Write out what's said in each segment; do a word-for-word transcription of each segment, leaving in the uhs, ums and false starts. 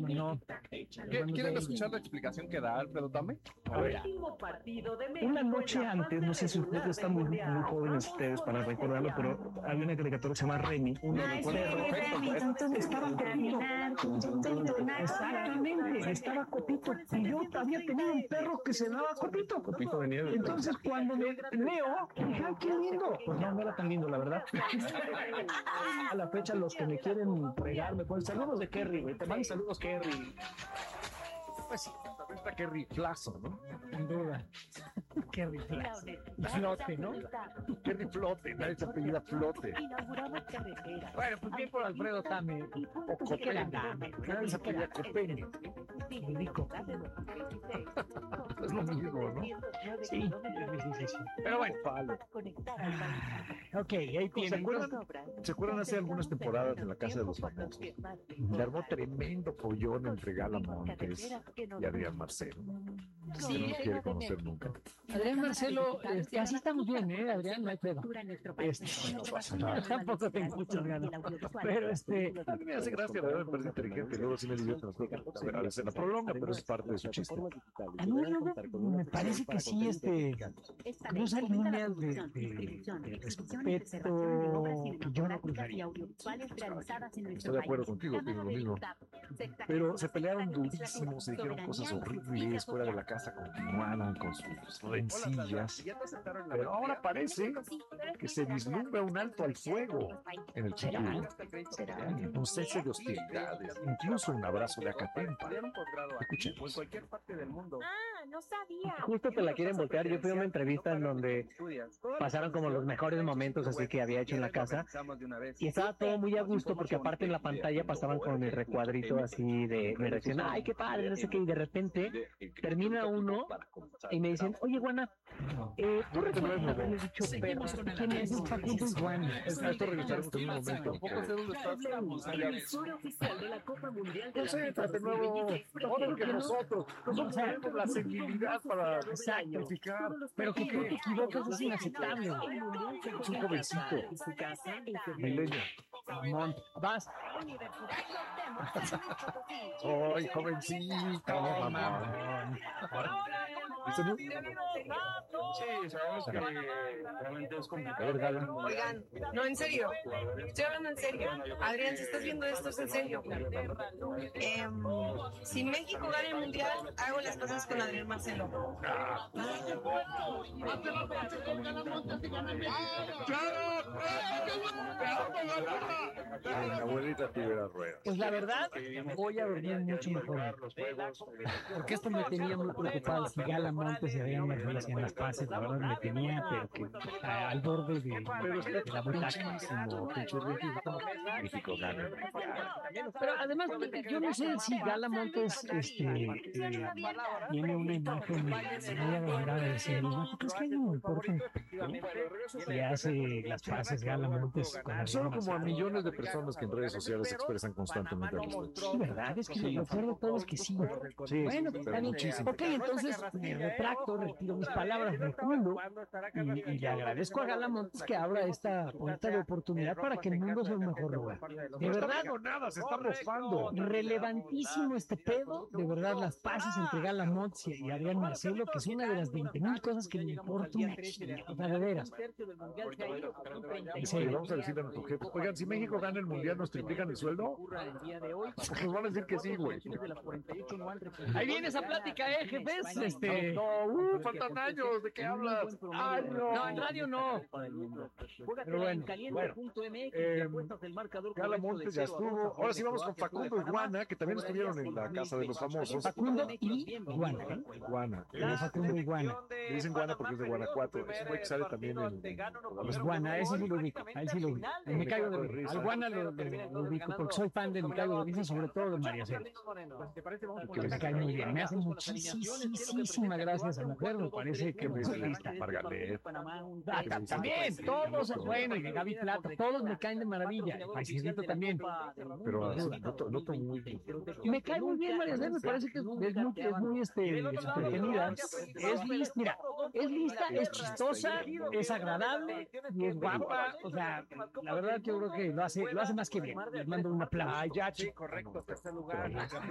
cómo no. ¿Quieren escuchar la explicación que da Alfredo Tame? A ver. Una noche antes, no sé si ustedes están muy, muy jóvenes ustedes para recordarlo, pero había una caricatura que se llama Remy. Uno de los perros estaba copito. Exactamente, estaba copito. Y yo había tenido un perro que se daba copito. Copito de nieve. Entonces, cuando me leo, dije, ¡ay, qué lindo! Pues no, no era tan lindo, la verdad. A la fecha, los que me quieren fregar, me ponen saludos de Kerry, güey. Te mando saludos, Kerry. Pues sí, también está Kerry Flazo, ¿no? Sin duda. Kerry Flazo. Flote, ¿no? Kerry Flote, nadie se apellida Flote. Bueno, pues bien por Alfredo Tame. O Copene. Nadie se apellida Copene. Rico. Es lo mismo, ¿no? Sí, sí, sí, sí. Pero bueno, palo. Ah, ok, ahí tienen. ¿Se acuerdan, ¿Se acuerdan hace algunas temporadas en la Casa de los Famosos? Le armó tremendo pollón entre Gala Montes y Adrián Marcelo. Sí, Que no nos quiere conocer nunca. Adrián Marcelo, este, así estamos bien, ¿eh? Adrián, no hay pedo. Este, No pasa nada. tampoco tengo muchas ganas. Pero este. A mí me hace gracia, la verdad, me parece inteligente. Luego sí me divierte las cosas. A veces la prolonga, pero es parte de su chiste. A mí luego me parece que sí, este. Cruza líneas de, de, de respeto que yo no cruzaría. Estoy de acuerdo contigo, opino lo mismo. Pero se pelearon durísimo, se dijeron cosas horribles, fuera de la casa continuaron con sus rencillas. Pero ahora parece que se vislumbra un alto al fuego en el futuro. Un cese de hostilidades, incluso un abrazo de Acatempa. Escuchemos. Ah, no sabía. Justo te la quieren voltear. Yo fui a una entrevista en donde pasaron como los mejores momentos así que había hecho en la casa y estaba todo muy a gusto porque aparte en la pantalla pasaban con el recuadrito así de me decían, ay, qué padre, no sé qué, y de repente termina uno y me dicen, oye, Guana, eh, ¿tú recuerdas haberme dicho perro? ¿Quién es? Es Facundo Iguana. Esto regresaremos en un momento. Tampoco sé dónde estás. Concéntrate, nuevo. Mejor que nosotros. Nosotros tenemos la sensibilidad para sacrificar. Pero que tú te equivocas es inaceptable. Es un jovencito. Milenio. Mont, vas. Ay, jovencito. Mamón. Sí, sabemos que realmente es complicado. Oigan, no, en serio, estoy hablando en serio. Adrián, si estás viendo esto, es en serio. Eh, si México gana el mundial, hago las cosas con Adrián Marcelo. Mi abuelita Tibera Rueda. Pues la verdad, voy a dormir mucho mejor. Porque esto me tenía muy preocupado. Si Gala Montes y Adrián Marcelo hacían las paces, la verdad me tenía, pero que a- al borde de, de la butaca. México gana. Pero además, yo no sé si Gala Montes este, eh, tiene una imagen muy adorada de sí mismo. ¿Tú crees que a ella me importa? Si hace las paces Gala Montes con Adrián Son como a Marcelo. millones de personas que en redes sociales se expresan constantemente al respecto. Sí, ¿verdad? Es que lo peor de todo es que sí. Sí, Bueno, pero está bien. muchísimo. Ok, entonces me retracto, retiro mis palabras, reculo y, y le agradezco a Gala Montes que abra esta puerta de oportunidad para que el mundo sea un mejor lugar. De No está verdad, viendo nada, se está mofando. relevantísimo este pedo. De verdad, las paces entre Gala Montes y Adrián Marcelo, que es una de las veinte mil cosas que me importa una chingada, o sea, de veras. Sí, vamos a decirle a nuestro jefe, oigan, si México gana el mundial, ¿nos triplican el sueldo? Nos van a decir que sí, güey. Ahí viene esa plática, ¿eh, jefes? Este... No, uh, faltan años, ¿de qué hablas? Ay, no. No, en radio no. Pero bueno, Bueno, eh, Gala Montes ya estuvo. Ahora sí vamos con Facundo Iguana, que también estuvieron en la Casa de los Famosos. Facundo y Iguana, ¿eh? Iguana. Ah, Facundo Iguana. Le dicen Iguana porque es de Guanajuato. Es un güey que sale también en... Pues Guana, ese sí lo ubico, a él sí lo ubico. Me caigo de risa. Al Guana lo, lo, lo ubico porque soy fan de Me caigo de risa, sobre todo de María Cela. Que me cae muy bien. Me hace muchísima gracias a mujer, me parece que me lista. Margaret. Ah, también, todos, bueno, y de Gaby Plata, todos me caen de maravilla. Paisilito también. Pero así, noto, noto muy bien. Me cae muy bien, María José, me parece que es muy, es muy este, entretenida. Es lista, mira, es lista, es chistosa, es agradable y es guapa. O sea, la verdad que yo creo que lo hace, lo hace más que bien. Les mando un aplauso. Ah, ya, sí, correcto, tercer lugar.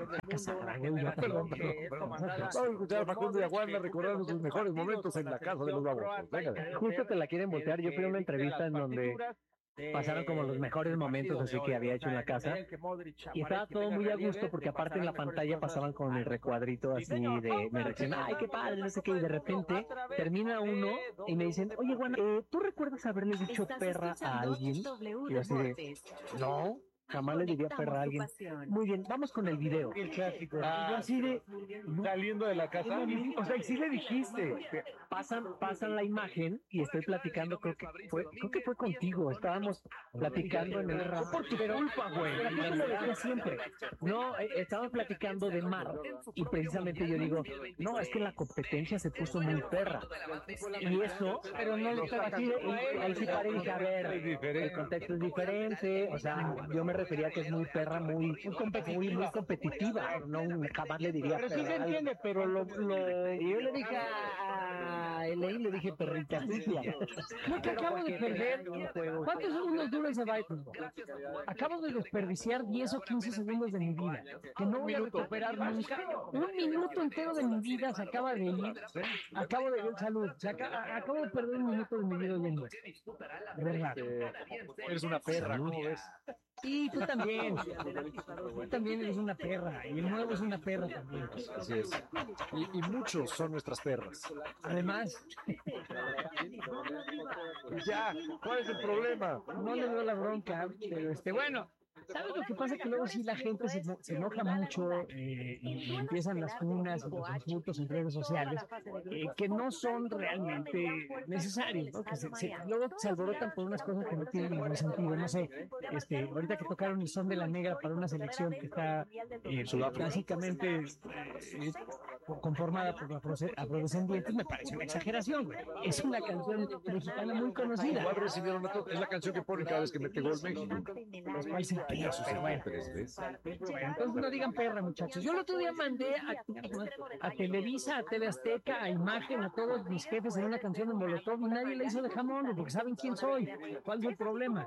Vamos a escuchar a Facundo y a Wanda recordando sus mejores momentos en la casa de los babosos. Venga. Justo te la quieren voltear. Yo fui a una entrevista en donde pasaron como los mejores momentos así que había hecho en la casa y estaba todo muy a gusto porque aparte en la pantalla pasaban con el recuadrito así de me reaccionan, ay qué padre, no sé qué, y de repente termina uno y me dicen, oye Juan, eh, ¿tú recuerdas haberle dicho perra a alguien? Y yo así de, no, jamás le diría perra a alguien. Muy bien, vamos con el video. El clásico. Ah, Y yo así de, saliendo de la casa. o sea, y sí le dijiste. Pasan, pasan la imagen y estoy platicando, creo que fue, creo que fue contigo, estábamos platicando en el rap. Por tu culpa, güey. Pero aquí lo decía siempre. No, eh, estábamos platicando de mar y precisamente yo digo, no, es que la competencia se puso muy perra. Y eso, pero no lo estaba así, y ahí sí paré y dije, a ver, el contexto es diferente, o sea, yo me refería que es muy perra, muy, muy, muy, muy competitiva, no jamás le diría Pero sí perra se a alguien. entiende, pero lo, lo, yo le dije a, a Elaine, le dije perrita sucia. Creo que acabo de perder. ¿Cuántos segundos dura ese baile? Acabo de desperdiciar diez o quince segundos de mi vida, que no voy a recuperar nunca. Un minuto entero de mi vida se acaba de ir. Acabo de ver salud. Se acaba, acabo de perder un minuto de mi vida oyendo. De verdad. Eres una perra, ¿cómo ves? Y tú también. Tú también eres una perra. Y el nuevo es una perra también. Así es. Y, y muchos son nuestras perras. Además, Ya, ¿cuál es el problema? no le veo la bronca, pero este, bueno. ¿Sabes lo que pasa? Que luego sí la gente se, se enoja mucho eh, y, y empiezan las funas y los insultos en redes sociales eh, que no son realmente necesarios, ¿no? Que se, se, luego se alborotan por unas cosas que no tienen ningún sentido. No sé, este, ahorita que tocaron el son de la negra para una selección que está eh, básicamente eh, conformada por afrodescendientes, me parece una exageración, güey. Es una canción mexicana muy conocida. Igual recibieron la to- es la canción que ponen cada vez que mete gol México. Los países pero bueno. Entonces no digan perra, muchachos. Yo el otro día mandé a, a Televisa, a T V Azteca, a Imagen, a todos mis jefes en una canción de Molotov y nadie le hizo de jamón, porque saben quién soy. ¿Cuál es el problema?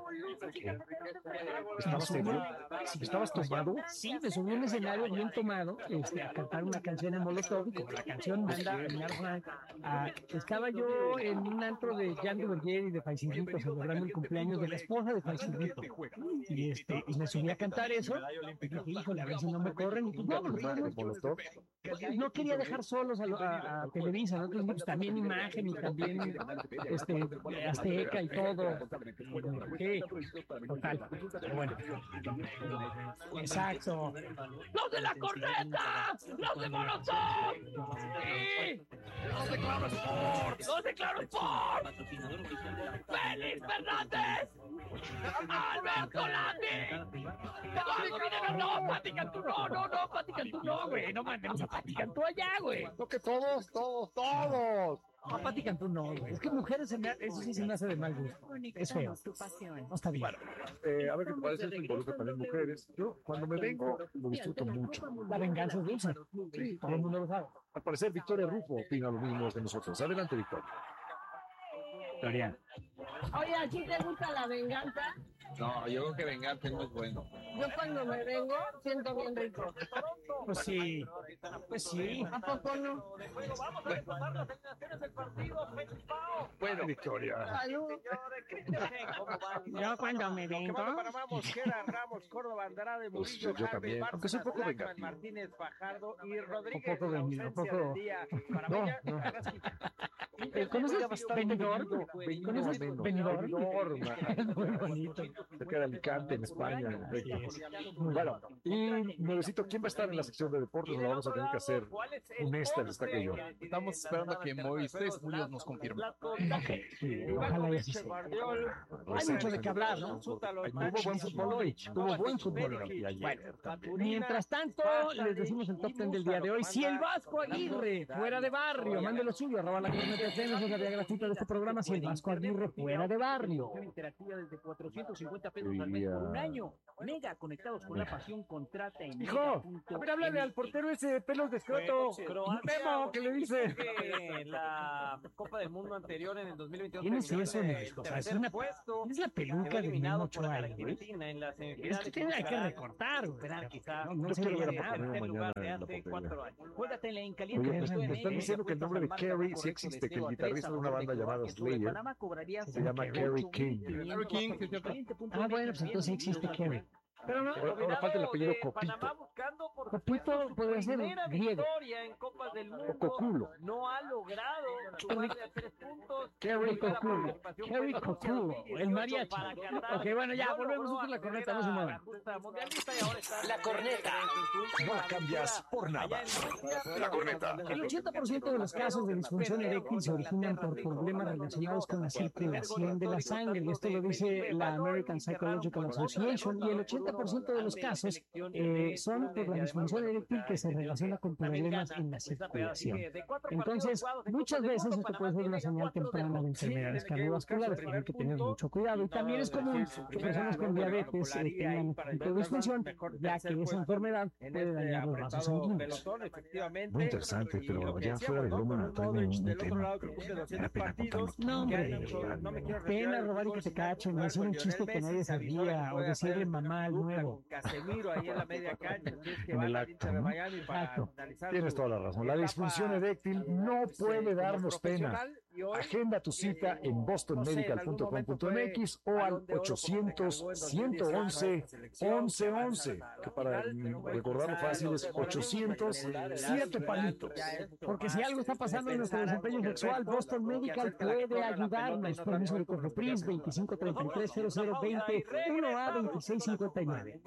¿Estabas ebrio? ¿Estabas tomado? Sí, me subí a un escenario bien tomado este, a cantar una canción de Molotov y como la canción manda a, a, estaba yo en un antro de Jan de Berger y de Faisilito celebrando el cumpleaños de la esposa de Faisilito. Y este y me subí a cantar eso y dije, híjole, a ver si no me corren. Y pues no, porque no, no quería dejar solos a, a, a Televisa, ¿no? Entonces, pues, también Imagen y también este, Azteca y todo. ¿Qué? Total. Pero bueno. Exacto. ¡Los de la corneta! ¡Los de Molotov! ¡Sí! ¡Los de Claro Sport! ¡Los de Claro Sport! ¡Félix Fernández! ¡Alberto Lati! ¡Eduardo Minero! ¡No, Pati Cantú! ¡No, no, no! ¡Pati Cantú no, güey! ¡No mandemos a Pati Cantú allá, güey! No, que todos, todos, todos. No, Pati Cantú no, güey. Es que mujeres, se me, eso sí se me hace de mal gusto. Es feo. No está bien. Bueno, eh, a ver qué te parece, esto involucra también mujeres. Yo, cuando me vengo, lo disfruto mucho. La venganza es dulce. Sí, todo el mundo lo sabe. Al parecer, Victoria Rufo opina lo mismo que nosotros. Adelante, Victoria. Victoria. Oye, ¿a ti te gusta la venganza? No, yo creo que vengarte no es bueno. Yo cuando me vengo siento bien rico. Pues sí. Pues sí. ¿A poco no? Bueno, Victoria. Salud. Yo cuando me vengo. Panamá, Mosquera, Ramos, Córdoba, Andrade, Pues, Murillo, yo Harvey, también, Bárcenas, aunque soy un poco Blackman, vengativo. Martínez, Fajardo y Rodríguez. Un poco La vengativo, ausencia un poco- del día para No, Maya y no. Carrasquillo. ¿Conoces Benidorm? ¿Conoces Benidorm? Es muy bonito. Cerca de Alicante, en España. Bueno, y nuevecito, ¿quién va a estar en la sección de deportes? Lo vamos a tener que hacer un esta, está que yo. Estamos esperando a que Moisés Muñoz nos confirme. Ojalá y así sea. Hay mucho de qué hablar, ¿no? Tuvo buen fútbol hoy. Tuvo buen fútbol hoy. Bueno, mientras tanto, les decimos el top ten del día de hoy. Si el Vasco Aguirre fuera de barrio, mande lo suyo, arroba la corneta F M, esa es la vía gratuita de este programa. Si el Vasco Aguirre fuera de barrio. Interactiva desde cuatrocientos cincuenta pesos al mes por un año. Mega, conectados con la pasión, contrata en Hijo, a ver, háblale al portero ese de pelos de escroto. Memo, ¿qué le dice? La Copa del Mundo anterior en el dos mil veintidós. ¿Quién es eso, mi hijo? O sea, es una es la peluca de Memo Ochoa, güey. Es que tiene que recortar, güey. No, no se quiero ver ve a nada. Portero mañana en la portería. Juégatela en Oye, caliente. me están diciendo que el nombre de Kerry sí existe, que el guitarrista de una banda llamada Slayer se llama Kerry King. Kerry King, sí, cierto. Ah, bueno, pues entonces existe Kerry. Pero no, Ahora, ahora falta el apellido Copito. Copito podría ser griego. O Coculo. No ha logrado sumarle a tres puntos. Kerry Coculo. Kerry Coculo. El mariachi. Ok, bueno, ya, volvemos a la corneta, no se muevan. La corneta. No la cambias por nada. La corneta. El ochenta por ciento de los casos de disfunción eréctil se originan por problemas relacionados con la circulación de la sangre. Esto lo dice la American Psychological Association. Y el ochenta por ciento de los casos eh, son por la disfunción eréctil que se relaciona con problemas en la circulación. Entonces, muchas veces esto puede ser una señal temprana de enfermedades cardiovasculares, que hay que tener mucho cuidado. Y también es común que personas con diabetes eh, tengan este tipo de disfunción, ya que esa enfermedad puede dañar los vasos sanguíneos. Muy interesante, pero ya fuera de broma, tráeme un tema. Me da pena contarlo. No, hombre, pena robar y que te cachen, hacer un chiste que nadie sabía, o decirle mamá al nuevo. Casemiro ahí en la media cancha. En el acto, ¿no? Exacto. Tienes toda la razón. La disfunción eréctil no puede darnos pena. Agenda tu cita en boston medical punto com punto m x o al ochocientos, ciento once, once once, que para recordarlo fácil es ochocientos, siete palitos. Porque si algo está pasando en nuestro desempeño sexual, Boston Medical puede ayudarnos. Permiso de Cofepris veinticinco treinta y tres cero cero veinte uno A veintiséis cincuenta y nueve.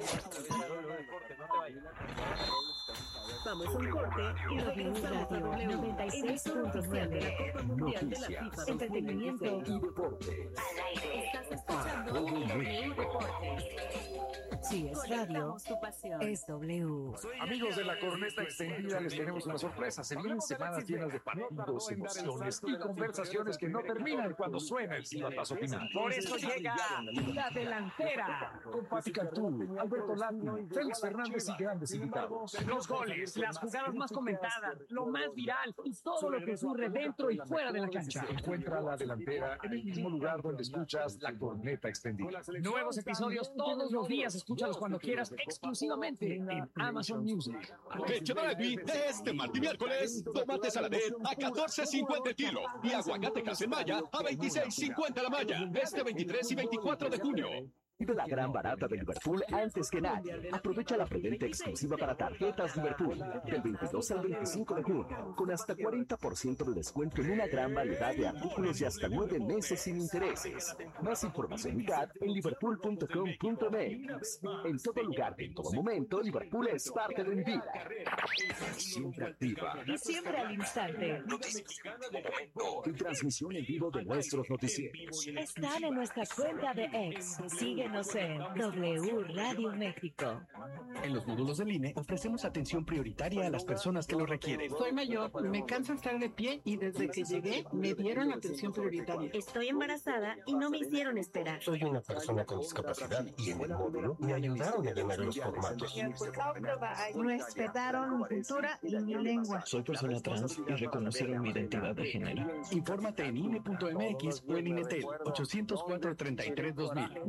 Vamos a un corte y regresamos a W noventa y seis punto nueve. Noticias, Entretenimiento y deportes. al aire. Estás escuchando W Deportes. Si es radio, es W. Amigos de la corneta extendida, les tenemos una sorpresa. Se vienen semanas llenas de partidos, emociones y conversaciones que no terminan cuando suena el silbatazo final. Por eso llega la delantera. Con Pati Cantú, Alberto Landi, Félix Fernández y grandes invitados. Los goles, las jugadas más comentadas, lo más viral y todo lo que ocurre dentro y fuera de la cancha. Encuentra la delantera en el mismo lugar donde escuchas la corneta extendida. Nuevos episodios todos los días. Escúchalos cuando quieras, exclusivamente en Amazon Music. Pecho de Albi, este martes y miércoles, tomate saladet a catorce cincuenta el kilo y aguacate Casemaya a veintiséis cincuenta la malla, este veintitrés y veinticuatro de junio. Vive la gran barata de Liverpool antes que nadie. Aprovecha la preventa exclusiva para tarjetas Liverpool del veintidós al veinticinco de junio, con hasta cuarenta por ciento de descuento en una gran variedad de artículos y hasta nueve meses sin intereses. Más información y C A D en liverpool punto com punto m x. En todo lugar, en todo momento, Liverpool es parte de mi vida. Siempre activa. Y siempre al instante. Y transmisión en vivo de nuestros noticieros. Están en nuestra cuenta de X. Síguenos en W Radio México. En los módulos del I N E ofrecemos atención prioritaria a las personas que lo requieren. Soy mayor, me cansa estar de pie y desde que llegué me dieron atención prioritaria. Estoy embarazada y no me hicieron esperar. Soy una persona con discapacidad y en el módulo me ayudaron a llenar los formatos. Respetaron mi cultura y mi lengua. Soy persona trans y reconocieron mi identidad de género. Infórmate en I N E punto m x o en INETEL ochocientos cuatro treinta y tres dos mil.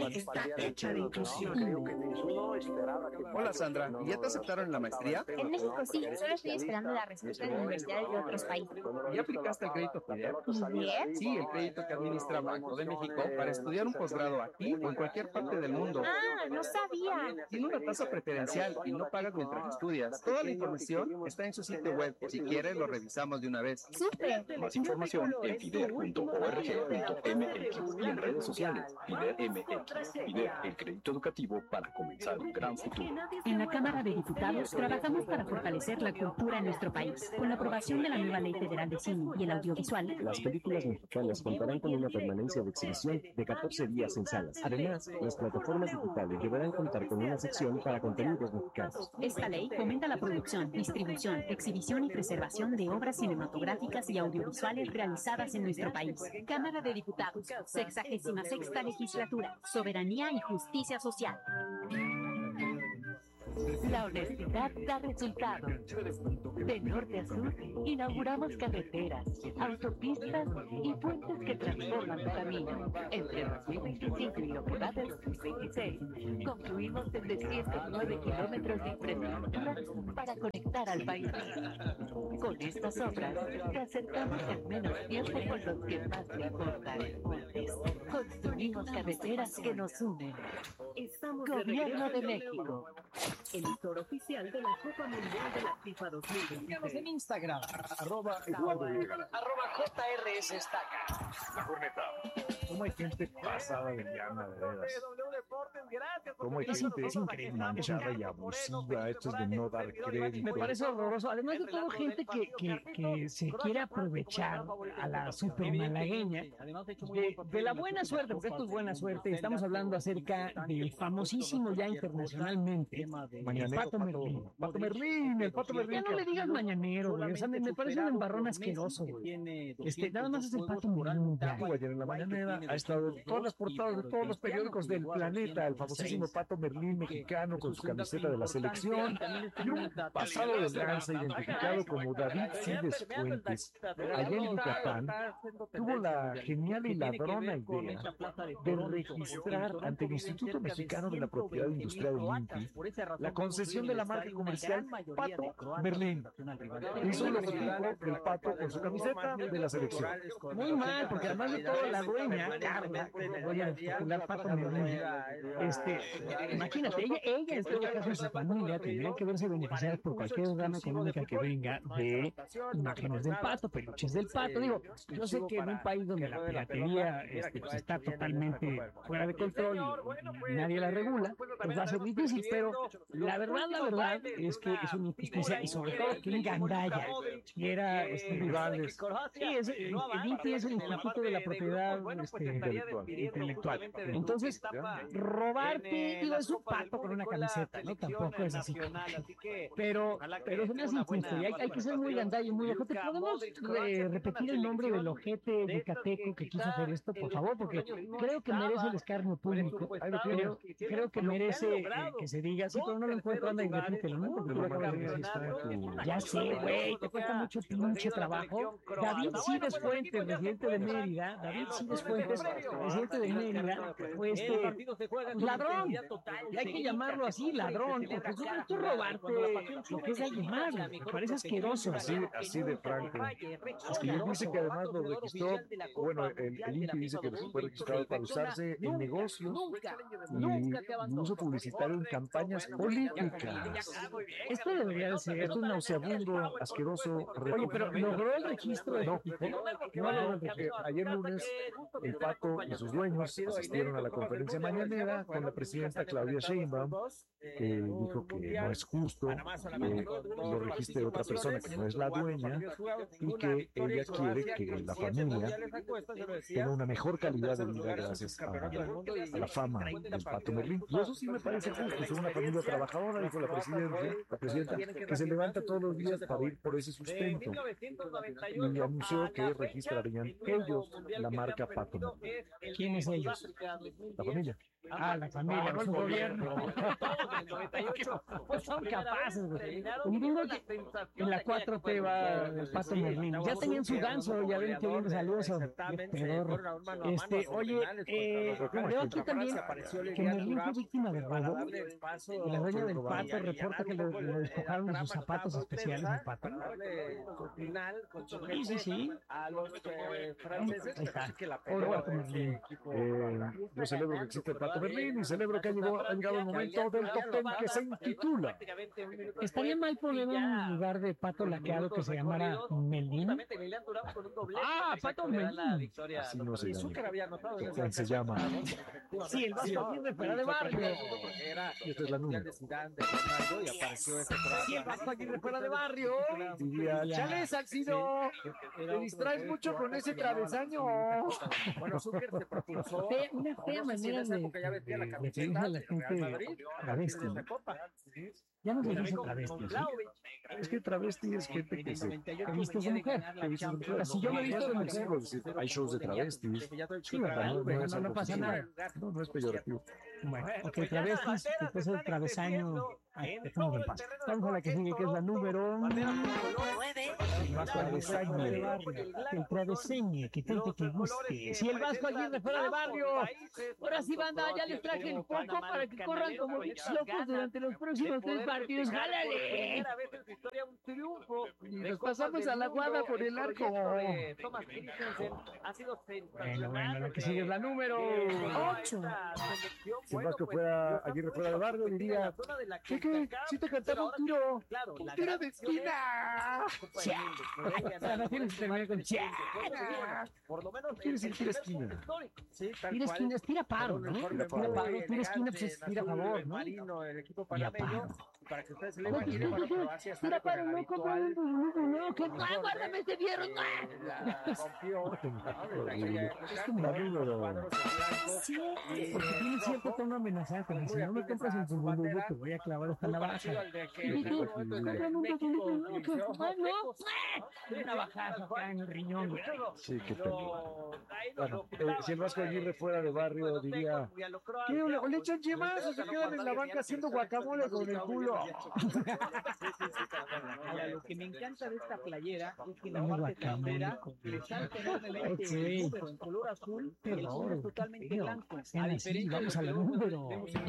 está hecha de inclusión. Hola Sandra, ¿y ya te aceptaron en la maestría? En México sí, solo estoy esperando la respuesta de universidades de otros países. ¿Ya aplicaste el crédito FIDER? ¿FIDER? Sí, el crédito que administra Banco de México para estudiar un posgrado aquí o en cualquier parte del mundo. Ah, no sabía. Tiene una tasa preferencial y no pagas mientras estudias. Toda la información está en su sitio web. Si quieres, lo revisamos de una vez. ¡Súper! Más información en fider punto org punto m x y en redes sociales. FIDER M X. FIDER, el crédito educativo para comenzar un gran futuro. En la Cámara de Diputados trabajamos para fortalecer la cultura en nuestro país. Con la aprobación de la nueva Ley Federal de Cine y el Audiovisual, Las películas mexicanas contarán con una permanencia de exhibición de catorce días en salas. Además, las plataformas digitales deberán contar con una sección para contenidos mexicanos. esta ley fomenta la producción, distribución, exhibición y preservación de obras cinematográficas y audiovisuales realizadas en nuestro país. Cámara de Diputados, sexagésima sexta legislatura, soberanía y justicia social. La honestidad da resultados. De norte a sur, inauguramos carreteras, autopistas y puentes que transforman tu camino. Entre dos mil veinticinco y lo que va de dos mil veintiséis, concluimos setecientos nueve kilómetros de infraestructura para conectar al país. Con estas obras, te acercamos en menos tiempo con los que más te importan. Construimos carreteras que nos unen. Gobierno de México. Emisor oficial de la Copa Mundial de la FIFA dos mil veintiséis. Síganos en Instagram, arroba Eduardo Vergara. Arroba J R S Estaca. La corneta. ¿Cómo hay gente pasada de llama, de veras? ¿Cómo hay Es gente in- es increíble. manchada y abusiva? Esto es de no dar crédito. Me parece horroroso. Además de todo, gente que, que, que se quiere aprovechar a la super malagueña de, de la buena suerte, porque esto es buena suerte. Estamos hablando acerca del famosísimo ya internacionalmente, el Mañanero, Pato Merlín. Pato Merlín, el Pato Merlín. Ya no le digas mañanero, güey. O sea, me, me parece un embarrón asqueroso, güey. Este, nada más es el Pato Merlín. ya. Estuvo ayer en la mañanera, ha estado en todas las portadas de todos los periódicos del planeta, el famosísimo Pato Merlín mexicano con su camiseta de la selección y un pasado de lanza identificado como David Cides Fuentes, allá en Yucatán, tuvo la genial y ladrona idea de registrar ante el Instituto Mexicano de la Propiedad Industrial del INPI la concesión de la marca comercial Pato Merlín. Hizo el logotipo del pato con su camiseta de la selección. Muy mal, porque además de todo, la dueña, Carla, dueña del popular Pato Merlín, este, imagínate, ella, ella en todo caso y su familia tendrían que verse beneficiadas por cualquier rama económica que venga de imágenes del pato, peluches del pato. Digo, yo sé que en un país donde la piratería este, pues, está totalmente fuera de control y, y nadie la regula, pues va a ser difícil, pero la verdad, la verdad es que es una injusticia y sobre todo que un gandalla quiera este, rivales. Sí, es, el I N P I es el Instituto de la Propiedad este, intelectual. intelectual. Entonces, robarte, digo, es un pato con una camiseta, ¿no? Tampoco es así. Pero, pero se me hace injusto y hay, hay que ser muy gandalla y muy ojete. ¿Podemos eh, repetir el nombre del ojete yucateco que quiso hacer esto, por favor? Porque creo que merece el escarnio público. Creo, creo que merece eh, que se diga, sí, pero no lo encuentro, anda y repítelo, ¿no? Porque lo acabas de decir. Ya sé, güey, te cuesta mucho pinche trabajo. David Cides Fuentes, residente de Mérida, David Cides Fuentes, residente de Mérida, fue este ladrón. Y hay que llamarlo así, ladrón, porque tú, tú robarte lo que es alguien más, me parece asqueroso. Así, así de franco. Es que él dice que además lo registró, bueno, el, el I N P I dice que fue registrado para usarse en negocios y uso publicitario en campañas políticas. Esto debería de ser. Esto es nauseabundo, asqueroso. Oye, pero ¿logró el registro de No, no, no, porque ayer lunes el Pato y sus dueños asistieron a la conferencia mañanera con la presidenta Claudia Sheinbaum, que dijo que no es justo que lo registre otra persona que no es la dueña y que ella quiere que la familia tenga una mejor calidad de vida gracias a, a la fama del Pato Merlín. Y eso sí me parece justo, es una familia trabajadora, dijo la presidenta, la presidenta, que se levanta todos los días para ir por ese sustento. Y anunció que registrarían ellos la marca Pato Merlín. ¿Quiénes ellos? La familia. Ah, la familia, no el gobierno. Pues son capaces, güey. Y digo que en la cuatro T va el Pato Merlín. Ya tenían su ganso, ya ven que bien saludoso. Este, oye, eh, veo aquí también que Merlín fue víctima de robo. Y la dueña del Pato reporta que lo, lo despojaron de sus zapatos especiales al Pato. Sí, sí, sí. Ahí está. Oro Pato Merlín. Eh, yo celebro que existe el Pato Merlín y celebro que ha llegado, ha llegado el momento del top ten que se intitula. Estaría mal poner un lugar de Pato Laqueado que se llamara Merlín. Ah, Pato Merlín. Así no se llama. ¿Cómo se llama? Sí, el Vasco Aguirre fuera de barrio. Y esta es la número. Sí, el Vasco Aguirre fuera de barrio. Diría, ¡Chale, Salcido! Te distraes mucho con ese travesaño. Bueno, Zucker se propulsó. Fe- Una fea manera de de referirse a la gente travesti. Ya no se dice travesti, ¿sí? Es que travesti es gente que se Que viste de mujer. que viste de mujer. Así yo me he visto de mujer. Sí, hay shows de travestis. Sí, ¿verdad? No, no, es No, no algo pasa nada. positivo. No, no es peyorativo. Bueno, ok, travestis, después el travesaño. Ay, dejemos en paz. Vamos a la que sigue, que es la número El travesaño. El traveseñe, que tanto te guste. Si el Vasco Aguirre fuera de barrio. Ahora sí, banda, ya les traje el foco para que corran como bichos locos durante los próximos tres partidos. ¡Jálale! Y nos pasamos a la guada por el arco. Bueno, bueno, la que sigue es la número ocho. Si el Vasco fuera Aguirre fuera de barrio, diría, ¿qué, qué? Si te cantaba un tiro, un tiro de esquina. La tienes que terminar con cha. ¿Qué quiere decir tiro de esquina? Tira esquina, tira paro, ¿no? Tira paro, tira esquina, pues es tira a favor, ¿no? Y a paro. Para que ustedes se le imaginen, bueno, Croacia sale con el habitual. No, que no, guárdame este fierro, La rompió. Es como la número. Sí, porque tiene cierto tono amenazante. Si no me compras el segundo, te voy a clavar esta navaja. Una bajaza acá en el riñón, güey. Sí, qué tal. Bueno, eh, si el Vasco Aguirre fuera de barrio, diría, ¿qué? ¿O le, o le echan yemas o se quedan en la banca haciendo guacamole con el culo? Ahora, lo que me encanta de esta playera es que la parte trasera le salta enormemente el número en color azul y el azul es totalmente blanco. A diferencia vamos a la número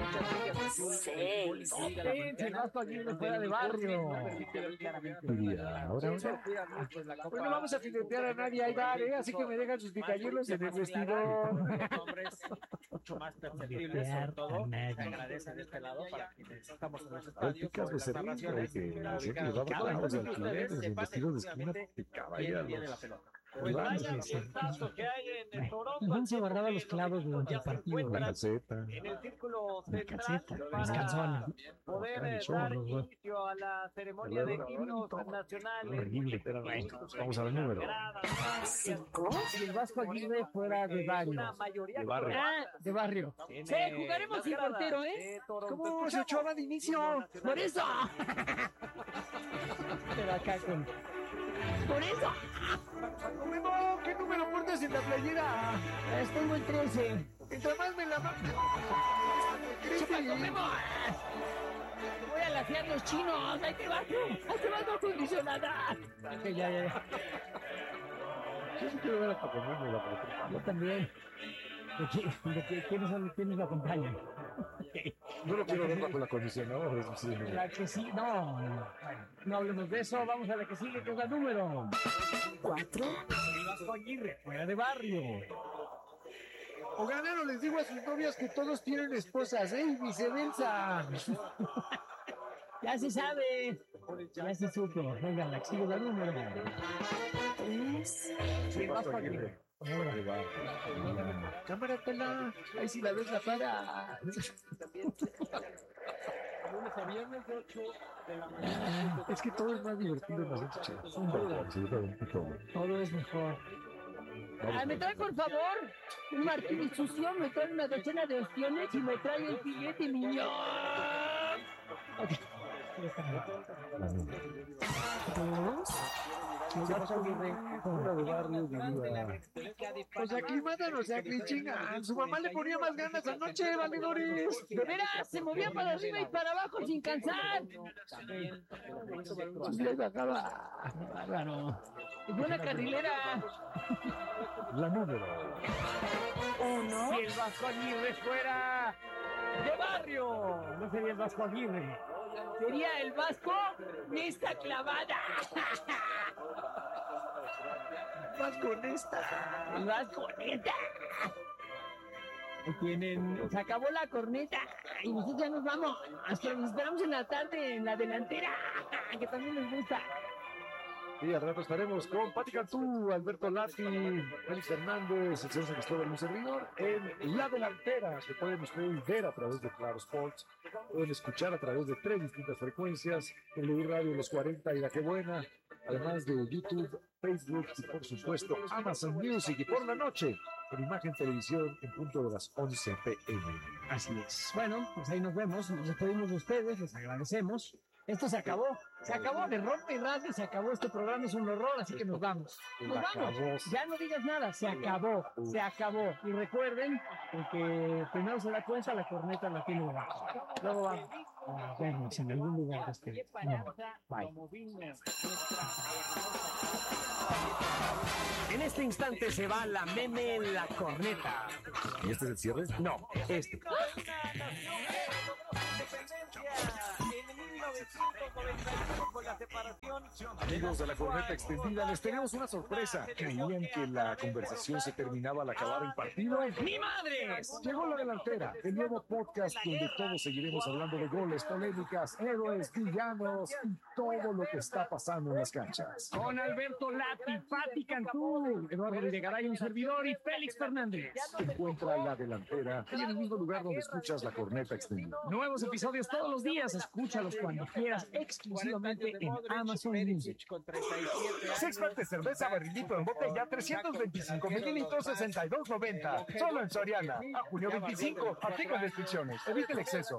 seis. El Vasco Aguirre fuera de barrio. Y ahora, Pues no vamos a filetear a nadie al bar, ¿eh? Así que me dejan sus picayuelos en el vestidor. Hombres mucho más perceptibles, sobre todo, se agradece de este lado para quienes estamos en los estadios. Prácticas de servicio, que siempre llevaba trabajos de alquileres, en vestidos de esquina, picaba ya los... Pues vaya gustazo que hay en el Toronto. Iván se guardaba los clavos durante el partido. La calceta. En el círculo La central calceta, los para calzones. poder eh, dar inicio a la ceremonia de himnos nacionales. Horrible, pero bueno, vamos al número. ¿Cinco? Si el Vasco Aguirre fuera de barrio. De barrio. Ah, de barrio. Sí, jugaremos sin portero, ¿eh? ¿Cómo se echaba de inicio? ¡Por eso! Pero acá con... ¡Por eso! ¡Memo! ¿Qué número portas en la playera? Pues tengo el trece. Entre más me la mano. ¡Chapaco, Memo! ¡Te voy a lasear los chinos! ¡Ahí te vas! ¡Ahí te vas, no acondicionada! Ok, ya, ya, ya. Yo sí quiero ver a Paco Memo la película. Yo también. ¿De, qué, de qué, quiénes, son, ¿Quiénes lo acompañan? No lo quiero ver bajo la condicionadora. Eso sí, no. La que sí, no. Bueno, no hablemos de eso. Vamos a la que sigue, que es la número cuatro. El Vasco Aguirre, fuera de barrio. O ganero les digo a sus novias que todos tienen esposas, ¿eh? Y viceversa. Ya se sabe. Ya se supo. Venga, la que sigue la número tres. El Vasco Aguirre. Cámara, tela. Ahí si la ves la para. Es que todo es más divertido en las noches. Absolutamente todo. Todo es mejor. Ah, me trae por favor un martini sucio, me trae una docena de ostiones y me trae el filete miñón. Okay. Dos. El Vasco Aguirre, fuera de barrio, diría, Pues aclimátanos, a chinga. Su mamá le ponía más ganas anoche, valedores. De veras, se movía para arriba y para abajo sin cansar. Les acaba. Bárbaro. Es buena carrilera. La número uno. Si el Vasco Aguirre fuera de barrio, no sería el Vasco Aguirre. Sería el Vasco Nesta clavada. Vasco Nesta. El Vasco Nesta. Tienen, se acabó la corneta y nosotros ya nos vamos. Hasta nos esperamos en la tarde en la delantera, que también nos gusta. Y al rato estaremos con Pati Cantú, Alberto Lati, Félix Fernández, el señor Cristóbal, un servidor, en La Delantera, que pueden ustedes ver a través de Claro Sports, pueden escuchar a través de tres distintas frecuencias, W Radio Los cuarenta y La Que Buena, además de YouTube, Facebook y por supuesto Amazon Music, y por la noche en Imagen Televisión en punto de las once pe eme. Así es. Bueno, pues ahí nos vemos, nos despedimos de ustedes, les agradecemos. Esto se acabó, se acabó de Rompe y Radio, se acabó este programa, es un horror, así que nos vamos. Nos vamos, ya no digas nada, se acabó, se acabó. Y recuerden, el que primero se da cuenta, la corneta la tiene debajo. Luego vamos a vernos en algún lugar de este mundo. Bye. En este instante se va la meme en la corneta. ¿Y este es el cierre? No, este. Amigos de la corneta extendida, les tenemos una sorpresa. ¿Creían que la conversación se terminaba al acabar el partido? ¡Ni madres! Llegó La Delantera, el nuevo podcast donde todos seguiremos hablando de goles, polémicas, héroes, villanos y todo lo que está pasando en las canchas. Con Alberto Lati, Pati Cantú, Eduardo Videgaray, un servidor, y Félix Fernández. Encuentra La Delantera y en el mismo lugar donde escuchas la corneta extendida. Nuevos episodios todos los días, escúchalos cuando quieras, exclusivamente en Amazon Music. Six pack de cerveza barrilito en botella, trescientos veinticinco mililitros, sesenta y dos noventa. Solo en Soriana. A junio veinticinco. Aplica restricciones. Evite el exceso.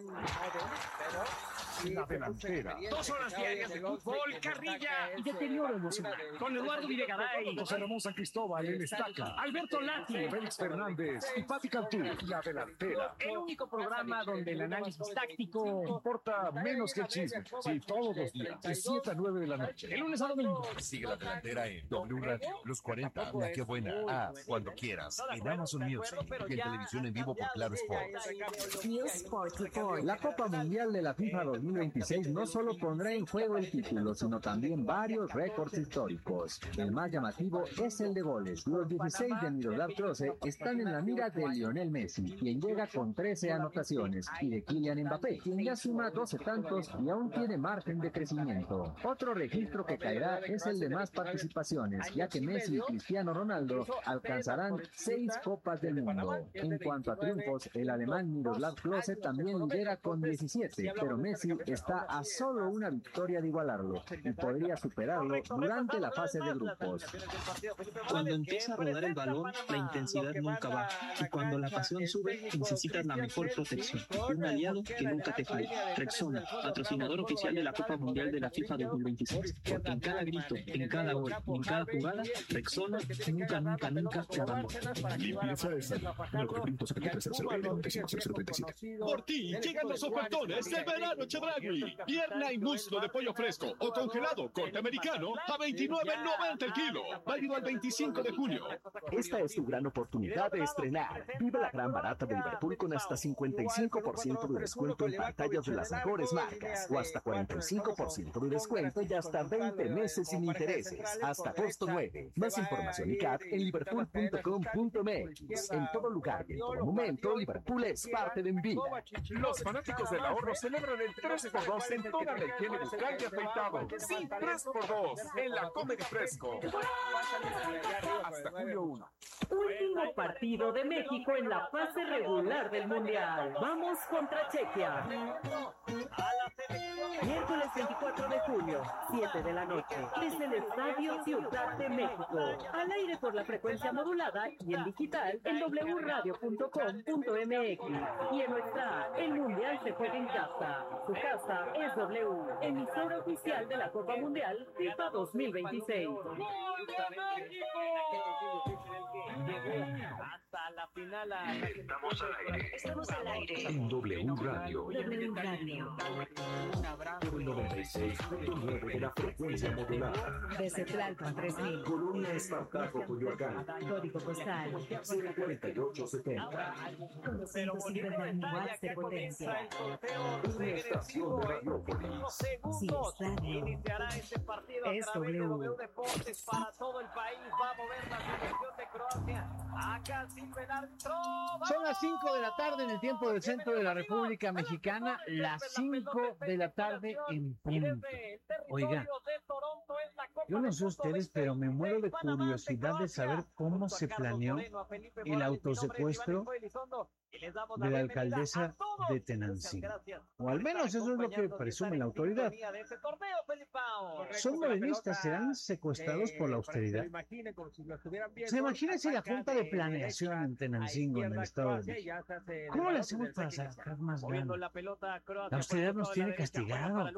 La Delantera. Dos horas diarias de fútbol, carrilla y deterioro emocional. Con Eduardo Videgaray, José Ramón San Cristóbal, el Estaca, Alberto Lati, Félix Fernández y Pati Cantú. La Delantera. El único programa donde el análisis táctico importa menos que el chisme. Sí, todos los días, de siete a nueve de la noche. El lunes a domingo. Sigue La Delantera en W Radio Los cuarenta, La Que Buena, ah, cuando quieras, en Amazon Music y en televisión en vivo por Claro Sports. La Copa Mundial de la FIFA dos mil veintiséis no solo pondrá en juego el título, sino también varios récords históricos. El más llamativo es el de goles. Los dieciséis de Miroslav Klose están en la mira de Lionel Messi, quien llega con trece anotaciones, y de Kylian Mbappé, quien ya suma doce tantos y aún tiene margen de crecimiento. Otro registro que caerá es el de más participaciones, ya que Messi y Cristiano Ronaldo alcanzarán seis Copas del Mundo. En cuanto a triunfos, el alemán Miroslav Klose también lidera con diecisiete, pero Messi está a solo una victoria de igualarlo y podría superarlo durante la fase de grupos. Cuando empieza a rodar el balón, la intensidad nunca baja, y cuando la pasión sube, necesitas la mejor protección. Un aliado que nunca te falla. Rexona, patrocinador oficial de la Copa Mundial de la FIFA dos mil veintiséis. Porque en cada grito, en cada gol y en cada jugada, Rexona nunca, nunca, nunca te abandona. Limpieza de sal. Por ti llegan los ofertones de verano Chedragui. Pierna y muslo de pollo fresco o congelado corte americano a veintinueve noventa el kilo. Válido al veinticinco de junio. Esta es tu gran oportunidad de estrenar. Vive la gran barata de Liverpool con hasta cincuenta y cinco por ciento de descuento en pantallas de las mejores marcas, o hasta cuarenta y cinco por ciento de descuento y hasta veinte meses sin intereses, hasta agosto nueve. Más información y C A T en liverpool punto com punto m x. En todo lugar y en todo momento, Liverpool es parte de mi vida. Los fanáticos del ahorro celebran el tres por dos en toda la higiene bucal y afeitado. Sí, tres por dos en la Comedy Fresco. Hasta julio uno. Último partido de México en la fase regular del Mundial. Vamos contra Chequia. Miércoles veinticuatro de junio, siete de la noche, desde el Estadio Ciudad de México. Al aire por la frecuencia modulada y en digital en w radio punto com punto m x. Y en nuestra app, el Mundial se juega en casa. Su casa es W, emisora oficial de la Copa Mundial FIFA dos mil veintiséis. llegó hasta la final. A la Estamos al aire. Estamos al aire. En W Radio. W Radio. Un abrazo. Por el noventa y seis punto nueve de la frecuencia modular. Desde Tlalpan tres mil. Colonia Espartaco, Coyoacán. Código postal. cero cuarenta y ocho setenta. Con doscientos cincuenta mil watts de potencia. Una estación de Radiópolis. Sí, es radio. Iniciará este partido a Es través de W. W Deportes para todo el país. Va a mover la selección de Croacia. Acá sin el árbitro. Son las cinco de la tarde en el tiempo del centro de la República Mexicana, las cinco de la tarde en punto. Oiga, yo no sé ustedes, pero me muero de curiosidad de saber cómo se planeó el autosecuestro de la alcaldesa de Tenancingo. O al menos eso es lo que presume la autoridad. Son morenistas, serán secuestrados por la austeridad. Se imagina si la Junta de Planeación en Tenancingo, en el Estado de México. ¿Cómo le hacemos para sacar más ganas? La austeridad nos tiene castigado.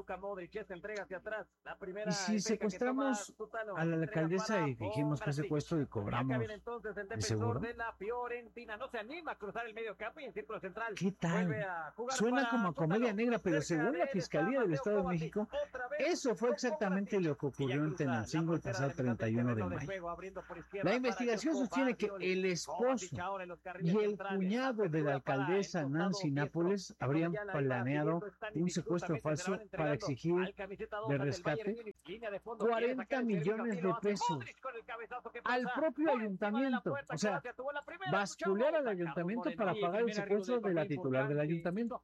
Y si secuestramos a la alcaldesa y dijimos que es secuestro y cobramos de seguro. ¿Qué tal? Suena como comedia negra, pero según la Fiscalía del Estado de México, eso fue exactamente lo que ocurrió en Tenancingo el pasado treinta y uno de mayo. La investigación sostiene que el esposo y el cuñado de la alcaldesa Nancy Nápoles habrían planeado un secuestro falso para exigir de rescate cuarenta millones de pesos al propio ayuntamiento. O sea, bascular al ayuntamiento para pagar el secuestro de la titular del ayuntamiento.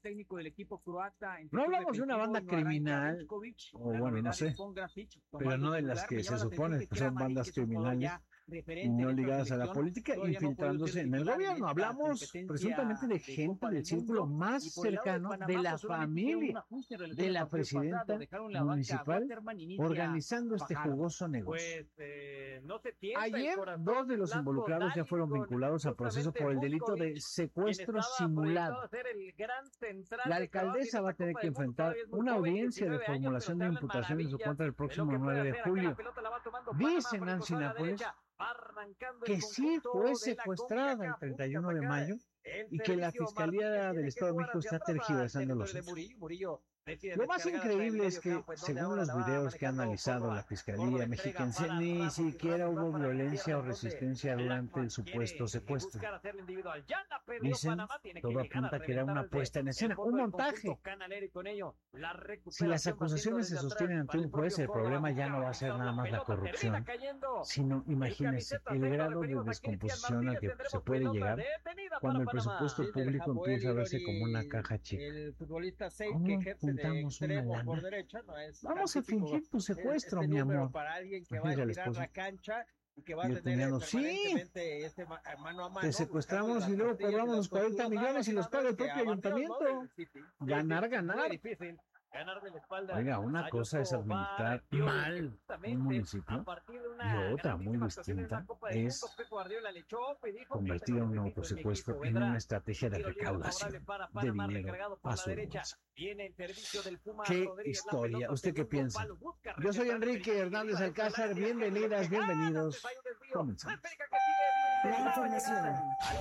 No hablamos de una banda criminal, o bueno, no sé, pero no de las que se supone que son bandas criminales no ligadas a la política, infiltrándose en el gobierno. Hablamos presuntamente de gente del círculo más cercano de la familia de la presidenta municipal organizando este jugoso negocio. Ayer, dos de los involucrados ya fueron vinculados a proceso por el delito de secuestro simulado. La alcaldesa va a tener que enfrentar una audiencia de formulación de imputación en su contra el próximo nueve de julio. Dice Nancy Nápoles que sí fue secuestrada el treinta y uno de mayo y que la Fiscalía del Estado de México está tergiversando los hechos. Lo más increíble es que, según los videos que ha analizado la Fiscalía mexiquense, ni siquiera hubo violencia o resistencia durante el supuesto secuestro. Dicen, todo apunta que era una puesta en escena, un montaje. Si las acusaciones se sostienen ante un juez, el problema ya no va a ser nada más la corrupción, sino, imagínense, el grado de descomposición al que se puede llegar cuando el presupuesto público empieza a verse como una caja chica. ¿Cómo juntamos una lana? Vamos a fingir tu secuestro, mi amor. Mira al esposo. Y el cuñado, sí, te secuestramos y luego cobramos los cuarenta millones y los paga el propio ayuntamiento. Ganar, ganar. Oiga, una cosa es administrar mal un municipio y otra muy distinta es convertir a un autosecuestro en una estrategia de recaudación de dinero a su bolsa. ¿Qué historia? ¿Usted qué piensa? Yo soy Enrique Hernández Alcázar, bienvenidas, bienvenidos. Comenzamos. La información.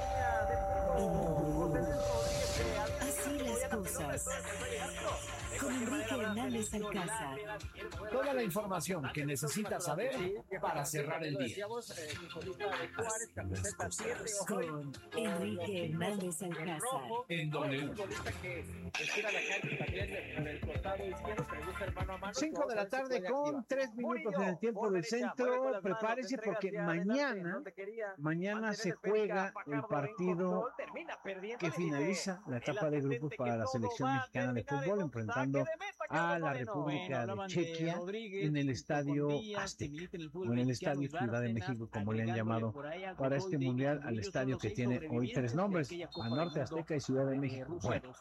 Así las cosas. Con Enrique Hernández Alcázar. Toda la información que necesitas saber para cerrar el día. Con Enrique Hernández Alcázar. En W. Cinco de la tarde con tres minutos en el tiempo del centro. Prepárese porque mañana, mañana se juega el partido que finaliza la etapa de grupos para la selección mexicana de fútbol, enfrentando a la República de Chequia en el Estadio Azteca, o en el Estadio Ciudad de México, como le han llamado para este mundial al estadio que tiene hoy tres nombres, Banorte, Azteca y Ciudad de México. Bueno,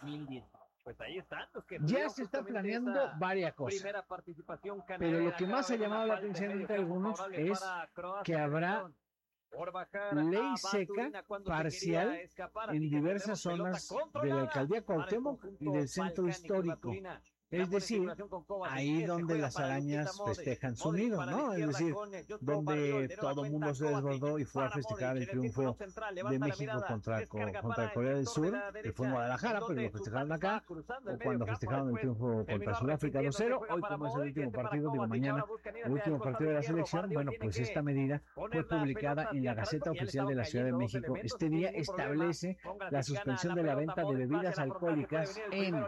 ya se está planeando varias cosas, pero lo que más ha llamado la atención entre algunos es que habrá ley seca parcial en diversas zonas de la alcaldía Cuauhtémoc y del centro histórico. Es decir, ahí donde las arañas festejan su nido, ¿no? Es decir, donde todo el mundo se desbordó y fue a festejar el triunfo de México contra, contra Corea del Sur, que fue en Guadalajara, pero lo festejaron acá, o cuando festejaron el triunfo contra Sudáfrica dos cero, hoy como es el último partido, digo mañana, el último partido de la selección, bueno, pues esta medida fue publicada en la Gaceta Oficial de la Ciudad de México. Este día establece la suspensión de la venta de bebidas alcohólicas en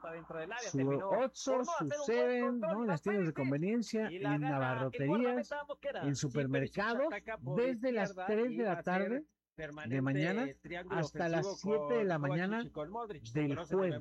su Oxxo, su Seven, ¿no? En las tiendas de conveniencia, en abarroterías, en supermercados, desde las tres de la tarde de mañana hasta las siete de la mañana del jueves.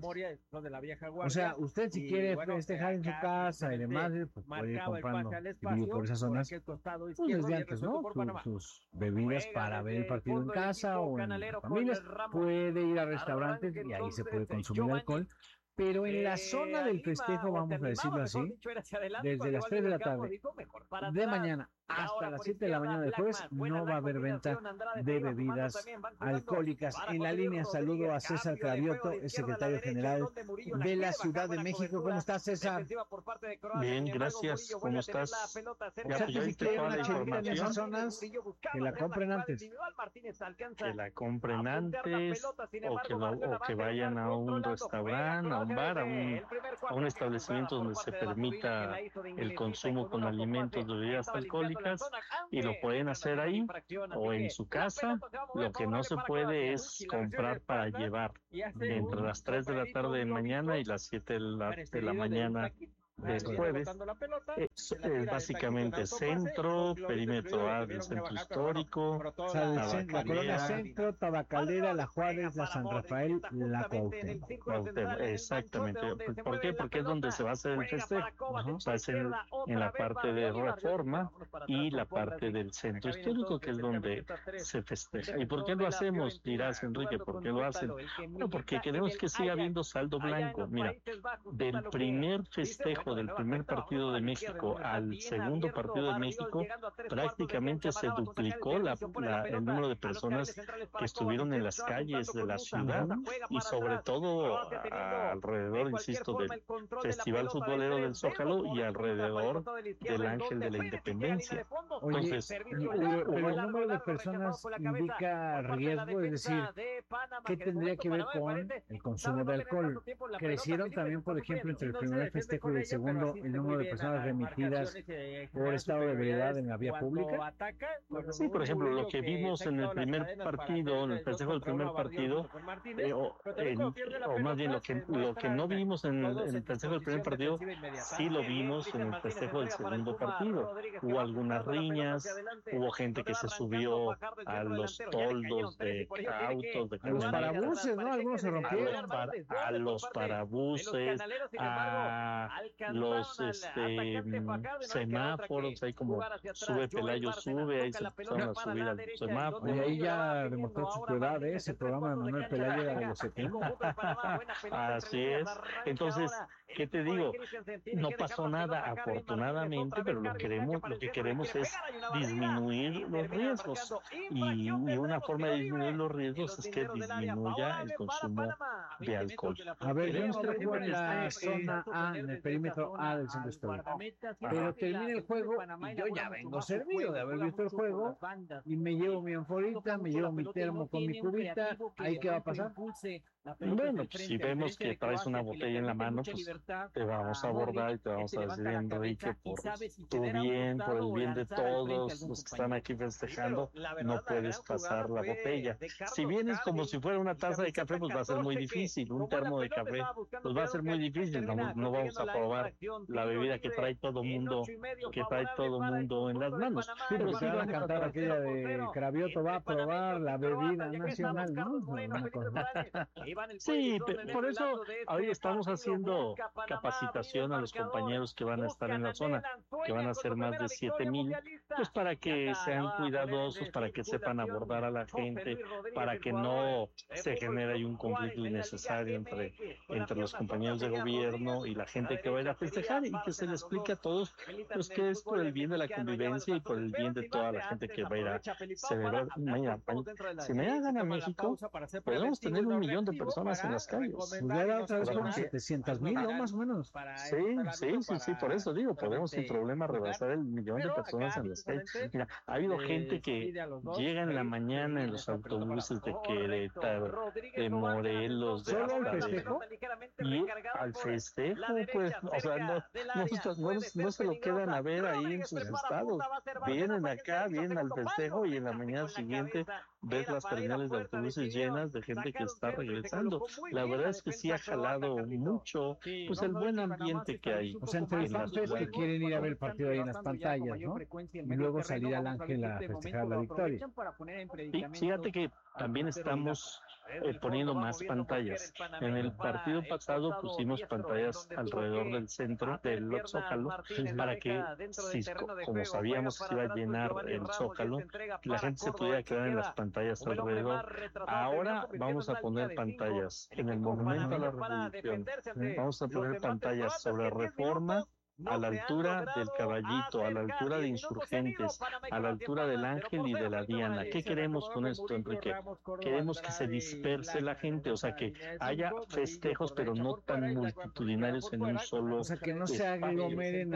O sea, usted si quiere festejar en su casa y demás, pues puede ir comprando, y por esas zonas, pues desde antes, ¿no? Sus, sus bebidas para ver el partido en casa o en familias, puede ir a restaurantes y ahí se puede consumir alcohol. Pero en la zona del festejo, vamos a decirlo así, desde las tres de la tarde de mañana hasta las siete de la mañana del jueves, no va a haber venta de bebidas alcohólicas. En la línea saludo a César Cravioto, el secretario general de la Ciudad de México. ¿Cómo estás, César? Bien, gracias. ¿Cómo estás? O sea, que si quieren una chelita en esas zonas, que la compren antes. Que la compren antes o que, lo, o que vayan a un restaurante, a un bar, a un, a un establecimiento donde se permita el consumo con alimentos de bebidas alcohólicas, y lo pueden hacer ahí o en su casa. Lo que no se puede es comprar para llevar entre las tres de la tarde de mañana y las siete de la, de la mañana del jueves. Es, es básicamente centro, perímetro A del centro histórico, o sea, el centro, la colonia Centro, Tabacalera, La Juárez, la San Rafael, la Cuauhtémoc. Exactamente. ¿Por qué? Porque es donde se va a hacer el festejo. Uh-huh. Va a ser en, en la parte de Reforma y la parte del centro histórico, que es donde se festeja. ¿Y por qué lo hacemos? Dirás, Enrique, ¿por qué lo hacen? Bueno, porque queremos que siga habiendo saldo blanco. Mira, del primer festejo del primer partido de México al segundo partido de México, prácticamente se duplicó la, la, el número de personas que estuvieron en las calles de la ciudad, y sobre todo a, alrededor, insisto, del Festival Futbolero del Zócalo y alrededor del Ángel de la Independencia. Entonces, Oye, pero el número de personas indica riesgo, es decir, ¿qué tendría que ver con el consumo de alcohol? Crecieron también, por ejemplo, entre el primer festejo y el segundo, el número de personas remitidas por estado de ebriedad en la vía pública. Sí, por ejemplo, lo que vimos en el primer partido, en el festejo del primer partido, eh, o, en, o más bien lo que, lo que no vimos en, en el festejo del primer partido, sí lo vimos en el festejo del segundo partido. Hubo algunas riñas, hubo gente que se subió a los toldos de autos, de a los parabuses, ¿no? Algunos se rompieron. A los, para, a los parabuses, a los este, semáforos, ahí como sube Pelayo sube, ahí se empezaron a subir al semáforo. Y ahí ya demostró su edad, ¿eh? Ese programa de Manuel Pelayo era de los setenta. Así es. Entonces, ¿qué te digo? No pasó nada, afortunadamente, pero lo, queremos, lo que queremos es disminuir los riesgos. Y, y una forma de disminuir los riesgos es que disminuya el consumo de alcohol. A ver, yo estoy en la zona A, en el perímetro A del centro histórico. Pero termina el juego y yo ya vengo servido de haber visto el juego y me llevo mi anforita, me llevo mi termo con mi cubita. ¿Ahí qué va a pasar? Bueno, pues si vemos que traes una botella en la mano, pues te vamos a abordar y te vamos a decir, Enrique, por tu bien, por el bien de todos los que están aquí festejando, no puedes pasar la botella. Si vienes como si fuera una taza de café, pues va a ser muy difícil, un termo de café, pues va a ser muy difícil, no, no vamos a probar la bebida que trae todo mundo, que trae todo mundo en las manos. Sí, pero si van a cantar aquella de Cravioto, va a probar la bebida nacional, ¿no? Sí, por eso hoy estamos haciendo capacitación a los compañeros que van a estar en la zona, que van a ser más de siete mil, pues para que sean cuidadosos, para que sepan abordar a la gente, para que no se genere ahí un conflicto innecesario entre, entre los compañeros de gobierno y la gente que va a ir a festejar, y que se les explique a todos pues que es por el bien de la convivencia y por el bien de toda la gente que va a ir a celebrar. Mañana, si mañana gana México, podemos tener un millón de personas en las calles. Pues ya era otra vez como setecientos mil, ¿no? Más o menos. Sí, sí, sí, sí, por eso digo, podemos sin problema rebasar el millón de personas en las calles. Mira, ha habido gente que llega en la mañana en los autobuses de Querétaro, de Morelos, de ¿Solo al hasta de- festejo? y al festejo, pues, o sea, no, no, no, no se lo quedan a ver ahí en sus estados. Vienen acá, vienen al festejo y en la mañana siguiente ves las terminales de autobuses llenas de gente que está regresando. La verdad es que sí ha jalado mucho, pues el buen ambiente que hay. O sea, interesantes que quieren ir a ver el partido ahí en las pantallas, ¿no? Y luego salir al Ángel a festejar la victoria. Sí, fíjate que también estamos eh, poniendo más pantallas. En el partido pasado pusimos pantallas alrededor del centro del Zócalo para que, si, co- como sabíamos que iba a llenar el Zócalo, la gente se pudiera quedar en las pantallas alrededor. Ahora vamos a poner pantallas en el Monumento a la Revolución. Vamos a poner pantallas sobre Reforma, a la altura del Caballito, a la altura de Insurgentes, a la altura del Ángel y de la Diana. ¿Qué queremos con esto, Enrique? Queremos que se disperse la gente, o sea, que haya festejos, pero no tan multitudinarios en un solo O sea, que no se espacio. aglomeren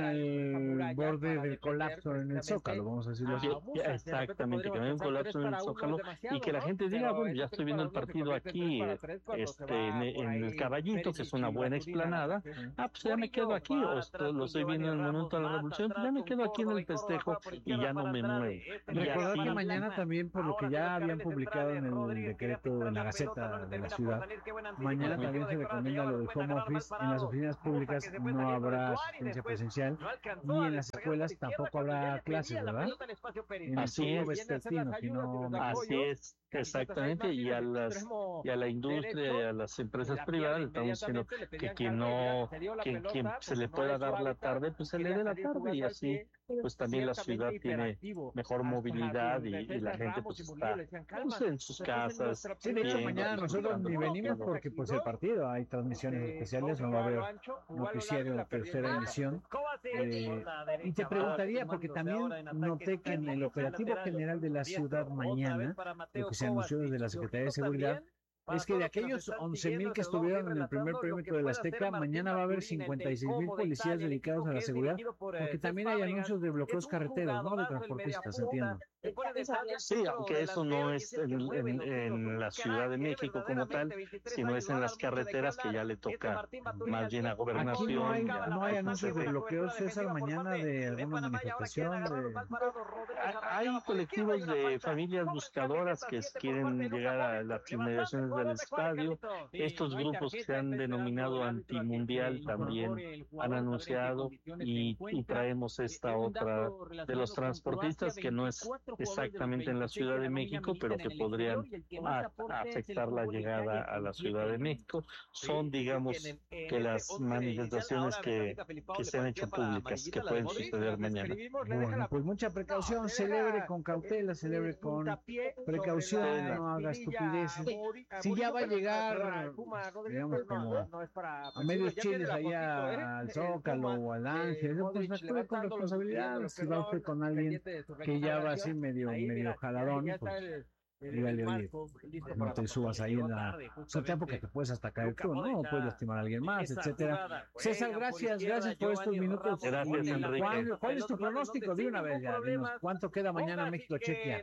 al borde del colapso en el Zócalo, vamos a decirlo así. Ya, ya, exactamente, que no haya un colapso en el Zócalo y que la gente diga, bueno, ya estoy viendo el partido aquí, eh, este, en, en el Caballito, que es una buena explanada, ah, pues ya me quedo aquí, o esto, lo estoy viendo en el Monumento a la Revolución, pues ya me quedo aquí en el festejo y ya no me muevo. Y Recordar así- que mañana también, por lo que ya habían publicado en el decreto, en la Gaceta de la ciudad, mañana también se recomienda lo del home office. En las oficinas públicas no habrá asistencia presencial y en las escuelas tampoco habrá clases, ¿verdad? En el Así turno es. vespertino, si no me Así es, exactamente, y a las y a la industria y a las empresas privadas le estamos diciendo que quien no, que quien se le pueda dar la tarde, pues se le dé la tarde y así pues también la ciudad tiene mejor movilidad y, y la gente pues está pues, en sus casas. Sí, de hecho viendo, mañana nosotros disfrutando ni del venimos partido. porque pues el partido, hay transmisiones especiales, no va a haber noticiario de tercera emisión. Eh, y te preguntaría, porque también noté que en el operativo general de la ciudad mañana, lo que se anunció desde la Secretaría de Seguridad, es que de aquellos once mil que estuvieron en el primer perímetro de la Azteca, mañana va a haber cincuenta y seis mil policías dedicados a la seguridad, porque también hay anuncios de bloqueos carreteros, ¿no? De transportistas, entiendo. Sí, aunque eso no es en, en- en la Ciudad de México como tal, sino es en las carreteras que ya le toca más bien a Aquí Gobernación. no hay, y a- no hay a anuncios de Consejo. bloqueos, César, mañana de alguna manifestación. De... Hay colectivos de familias buscadoras que quieren llegar a las inmediaciones del estadio. Estos grupos que se han denominado antimundial también han anunciado y, y traemos esta otra de los transportistas que no es exactamente en la Ciudad de México, pero que podrían a- afectar la llegada a la Ciudad de México. Son, digamos, que las manifestaciones que, que se han hecho públicas, que pueden suceder mañana. Bueno, pues mucha precaución, celebre con cautela, celebre con precaución, no haga estupideces. Si ya va a llegar, digamos, como a medios chiles allá al Zócalo o al Ángel, pues actúe con responsabilidad. Si va usted con alguien que ya va así medio, medio jaladón, pues dígale, oye, no te subas ahí en la azotea porque te puedes hasta caer tú, ¿no? O puedes lastimar a alguien más, etcétera. César, gracias, gracias por estos minutos. Gracias, Y, Enrique. ¿cuál, cuál es tu pronóstico de una vez ya? Dinos, ¿cuánto queda mañana México-Chequia?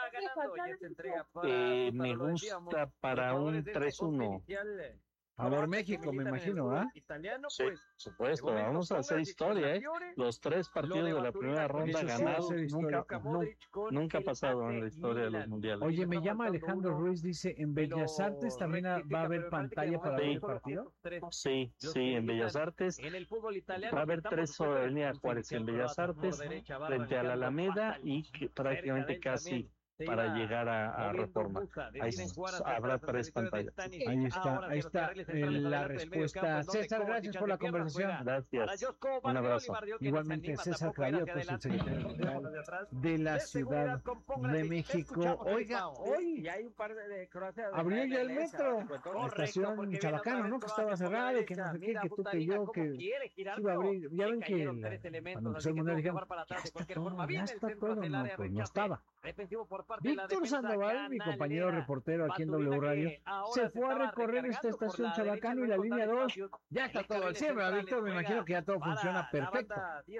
Eh, me gusta para un tres uno. Favor México, me imagino, ¿ah? Sí, por supuesto, vamos a hacer historia, ¿eh? Los tres partidos de la primera ronda Eso sí, ganados, hacer historia. nunca, nu- nunca ha pasado en la historia de los mundiales. Oye, me llama Alejandro Ruiz, dice, ¿en Bellas Artes también ha- va a haber pantalla para ver el partido? Sí, sí, en Bellas Artes va a haber tres sobre Avenida Juárez en Bellas Artes, frente a la Alameda y que prácticamente casi para llegar a, a Reforma. Ahí s- habrá tres pantallas. Ahí está, ahí está eh, la respuesta. César, gracias por la conversación. Gracias. Un abrazo. Igualmente, César Craviotos, el secretario general de la Ciudad de México. Oiga, hoy abrió ya el metro, la estación Chabacano, ¿no? Que estaba cerrado, que no sé qué, que tú, que yo, que iba a abrir. Ya ven que la- cuando empezó el mundial dijeron, ya está todo, ya está todo. No, pues no estaba. Víctor Sandoval, mi compañero reportero aquí en W Radio, se fue a recorrer esta estación Chabacano y la línea dos. Ya está todo al cien, ¿verdad, Víctor? Me imagino que ya todo funciona perfecto.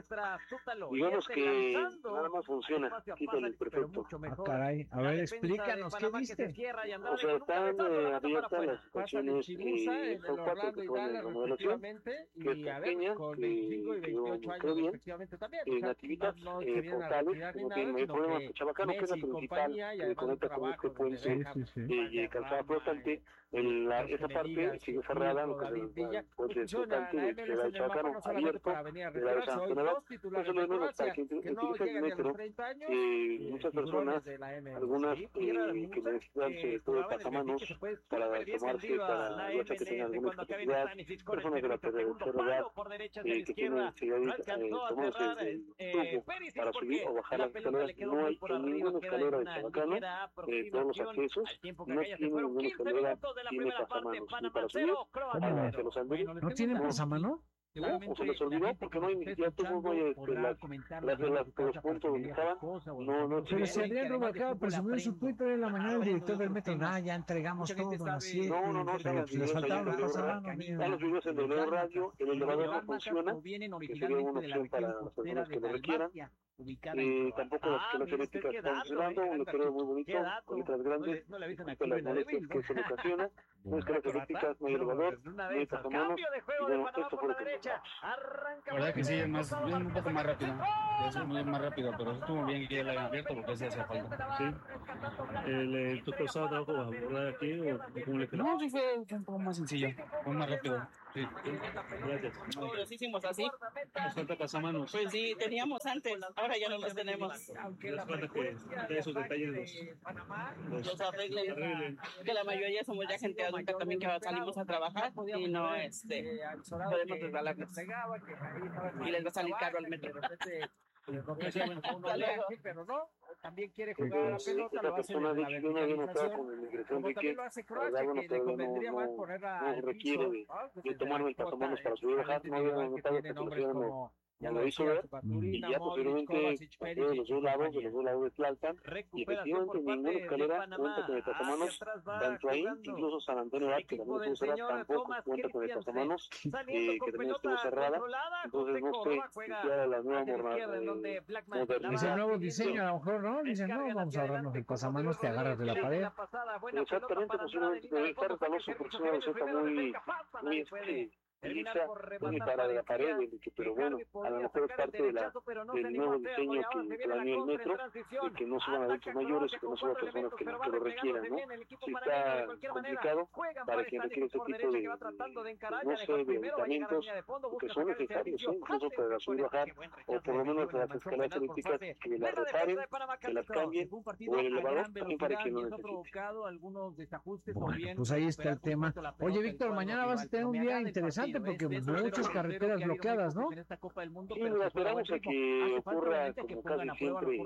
Digamos que nada más funciona, quítale el perfecto. Ah, caray, a ver, explícanos, ¿qué viste? O sea, están eh, abiertas las estaciones, eh, son cuatro que son en remodelación, que es pequeña, que quedó creo bien, eh, Nativitas, eh, Portales, que no tiene problemas con Chabacano, que es la principal, que conecta con este puente de Calzada Flotante. En la, esa parte sigue cerrada, lo que es el puente flotante de Ciudad Chabacano, abierto, de la San General. Eso no es menos para que utilice el metro. Eh, muchas personas, algunas eh, que necesitan sobre todo pasamanos para tomarse, para ya sea que tengan alguna discapacidad, personas de la tercera edad eh, que tienen necesidad de tomarse el tubo para subir o bajar las escaleras. No hay en ninguna escalera de Chabacano, eh, todos los accesos, no tienen ninguna escalera, tiene pasamanos, ni para subir, para hacia los andenes. ¿No tienen pasamano? No, o se les olvidó porque no hay, ya tuvo no hay, este, las, las de las, los puntos donde estaban, no, no. Pero si Adrián Rubalcaba presumió en su Twitter en la mañana el director del metro, ah, ya entregamos todo, así. No, no, no, pero les faltaban los pasamanos. Están los videos en W Radio, el elevador no funciona, que sería una opción para las personas que lo requieran. Eh, tampoco las escaleras eléctricas están funcionando, un letrero muy bonito, con letras grandes, con las molestias que eso le ocasiona, no hay escaleras eléctricas, no hay elevador, no hay pasamanos, y bueno, esto fue lo que nos la verdad que sí, es más, es un poco más rápido, es muy más rápido, pero estuvo bien que ya lo hayan abierto porque sí hacía falta. Sí. El, el, ¿Tu causado trabajo a volar aquí o cómo le quedó? No, sí fue un poco más sencillo, fue más rápido. Sí. Gracias. No, los hicimos así. Nos falta pasamanos. Pues sí, teníamos antes, ahora ya no los tenemos. Les falta que de esos detalles los, los arreglen. arreglen. Que la mayoría somos ya gente adulta también que salimos a trabajar y no este, podemos resbalarnos. Y les va a salir caro al metro. Pero no, también quiere jugar a la pelota, lo hace una organización, también lo hace Croacia, que le convendría más poner a no requiere de, de tomarme el pasamanos para subir y bajar, no había notado que lo ya lo hizo ver, y ya posteriormente de los dos lados, de los dos lados de Tlalpan, y efectivamente ninguna escalera cuenta con el pasamanos, tanto ahí, incluso San Antonio Abad, que también se usará, tampoco cuenta con el pasamanos, eh, que también estuvo cerrada, entonces no sé si sea la nueva modernidad. Es el nuevo diseño, a lo mejor, ¿no? Dicen, no, vamos a ahorrarnos el pasamanos, te agarras de la pared. Exactamente, posiblemente debe estar retaloso, porque es una receta muy, muy, este, lisa, muy para la pared, pero bueno, a lo mejor es parte de la, del nuevo diseño que planeó el metro, y que no suban adultos mayores, que no suban personas que, que lo requieran, ¿no? Si está complicado para quien requiere este tipo de, no sé, de medicamentos que son necesarios, ¿eh? Incluso para subir y bajar, o por lo menos las escaleras eléctricas que las reparen, que las cambien, o el elevador también para quien lo necesite. Bueno, pues ahí está el tema. Oye, Víctor, mañana vas a tener un día interesante porque muchas carreteras bloqueadas, ¿no? Sí, lo esperamos a que ocurra como casi siempre.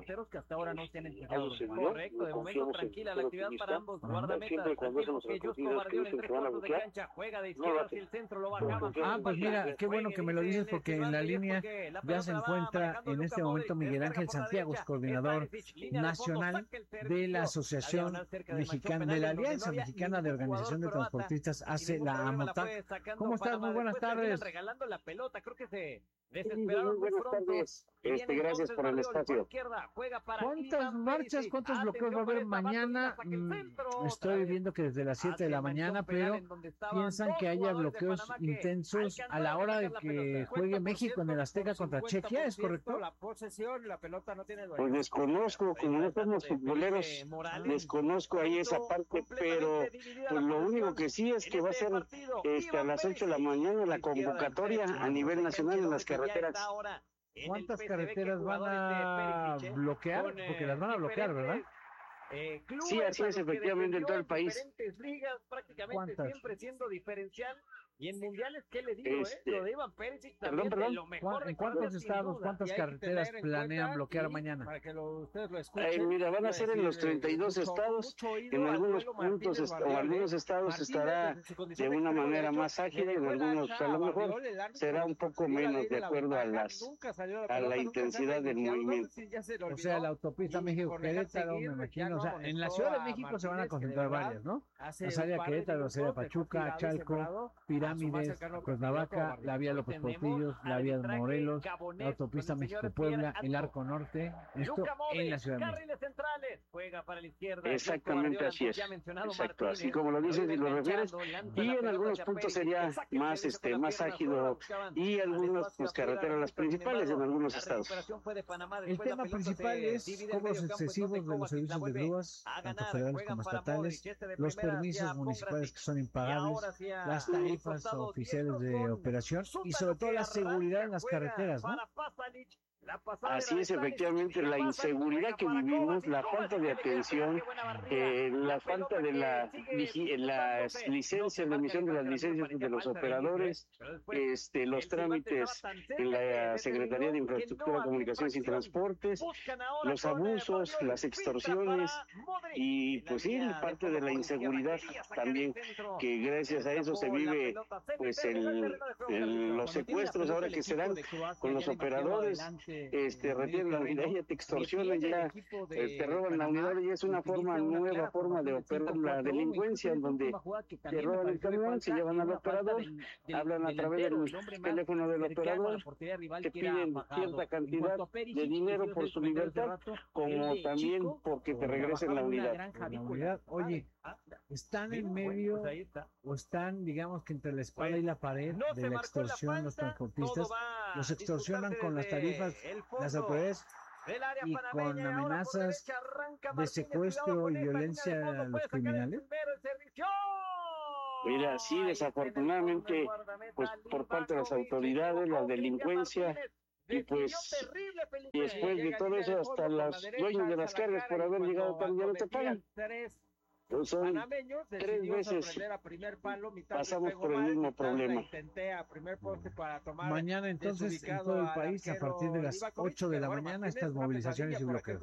Algo se dio, correcto, de momento tranquila la actividad para ambos guardametas. Siempre cuando hacen los recorridos que dicen que van a bloquear, no lo hacen. Ah, pues mira, qué bueno que me lo dices porque en la línea ya se encuentra en este momento Miguel Ángel Santiago, coordinador nacional de la Asociación Mexicana, de la Alianza Mexicana de Organización de Transportistas, hace la AMOTAC. ¿Cómo estás? Muy buenas tardes. Regalando la pelota, creo que se desesperaron muy pronto. Este, gracias por el espacio. ¿Cuántas marchas, cuántos bloqueos va a haber mañana? Mm, estoy viendo que desde las siete de la mañana, pero piensan que haya bloqueos intensos a la hora de que juegue México en el Azteca contra Chequia, ¿es correcto? Pues desconozco, como no somos futboleros, desconozco ahí esa parte, pero pues lo único que sí es que va a ser este, a las ocho de la mañana la convocatoria a nivel nacional en las carreteras. ¿Cuántas carreteras van a bloquear? Porque las van a bloquear, ¿verdad? Sí, así es, efectivamente, en todo el país. Ligas, prácticamente ¿Cuántas? siempre siendo diferencial. Y en mundiales, ¿qué le digo, Este, eh? Lo de Iván Pérez también, perdón, perdón. de lo mejor. ¿En cuántos estados, cuántas carreteras planean bloquear mañana? Para que lo, ustedes lo Ay, escuchen. mira, van a ser en los treinta y dos estados, en algunos puntos est- o algunos estados estará de una manera más ágil, en algunos a lo mejor será un poco menos de acuerdo a las a la intensidad del movimiento. O sea, la autopista México-Querétaro, me imagino, o sea, en la Ciudad de México se van a concentrar varias, ¿no? La salida Querétaro, la salida Pachuca, Chalco, Pirámides, Cuernavaca, la vía López Portillos, la vía Morelos, la autopista México-Puebla, el Arco Norte, esto en la Ciudad de México. Exactamente así es, exacto, así como lo dices y lo refieres, y en algunos puntos sería más este más ágido y algunas pues carreteras las principales en algunos estados. El tema principal es cobros excesivos de los servicios de grúas, tanto federales como estatales, los permisos municipales que son impagables, las tarifas oficiales de operación y sobre todo la seguridad en las carreteras, ¿no? Así es, efectivamente, la inseguridad que vivimos, la falta de atención, eh, la falta de la, vigi- las licencias, la emisión de las licencias de los operadores, este, los trámites en la Secretaría de Infraestructura, Comunicaciones y Transportes, los abusos, las extorsiones y pues sí, parte de la inseguridad también, que gracias a eso se vive pues el, el- los secuestros ahora que se dan con los operadores. Este, retienen la unidad, ya te extorsionan, ya eh, te roban la unidad, y es una forma nueva, forma de operar la delincuencia, en donde te roban el camión, se llevan al operador, hablan a través del teléfono del operador, te piden cierta cantidad de dinero por su libertad, como también porque te regresen la unidad. La unidad, oye, están en medio o están, digamos que entre la espada y la pared de la extorsión, los transportistas, los extorsionan con las tarifas, las autoridades, y con amenazas de secuestro y violencia a los criminales. Mira, sí, desafortunadamente, pues por parte de las autoridades, la delincuencia, y pues y después de todo eso, hasta los dueños de las cargas por haber llegado tarde ya no te pagan. Pues son tres veces pasamos por el mismo problema. Mañana entonces en todo el país a partir de las ocho de la mañana estas movilizaciones y bloqueos.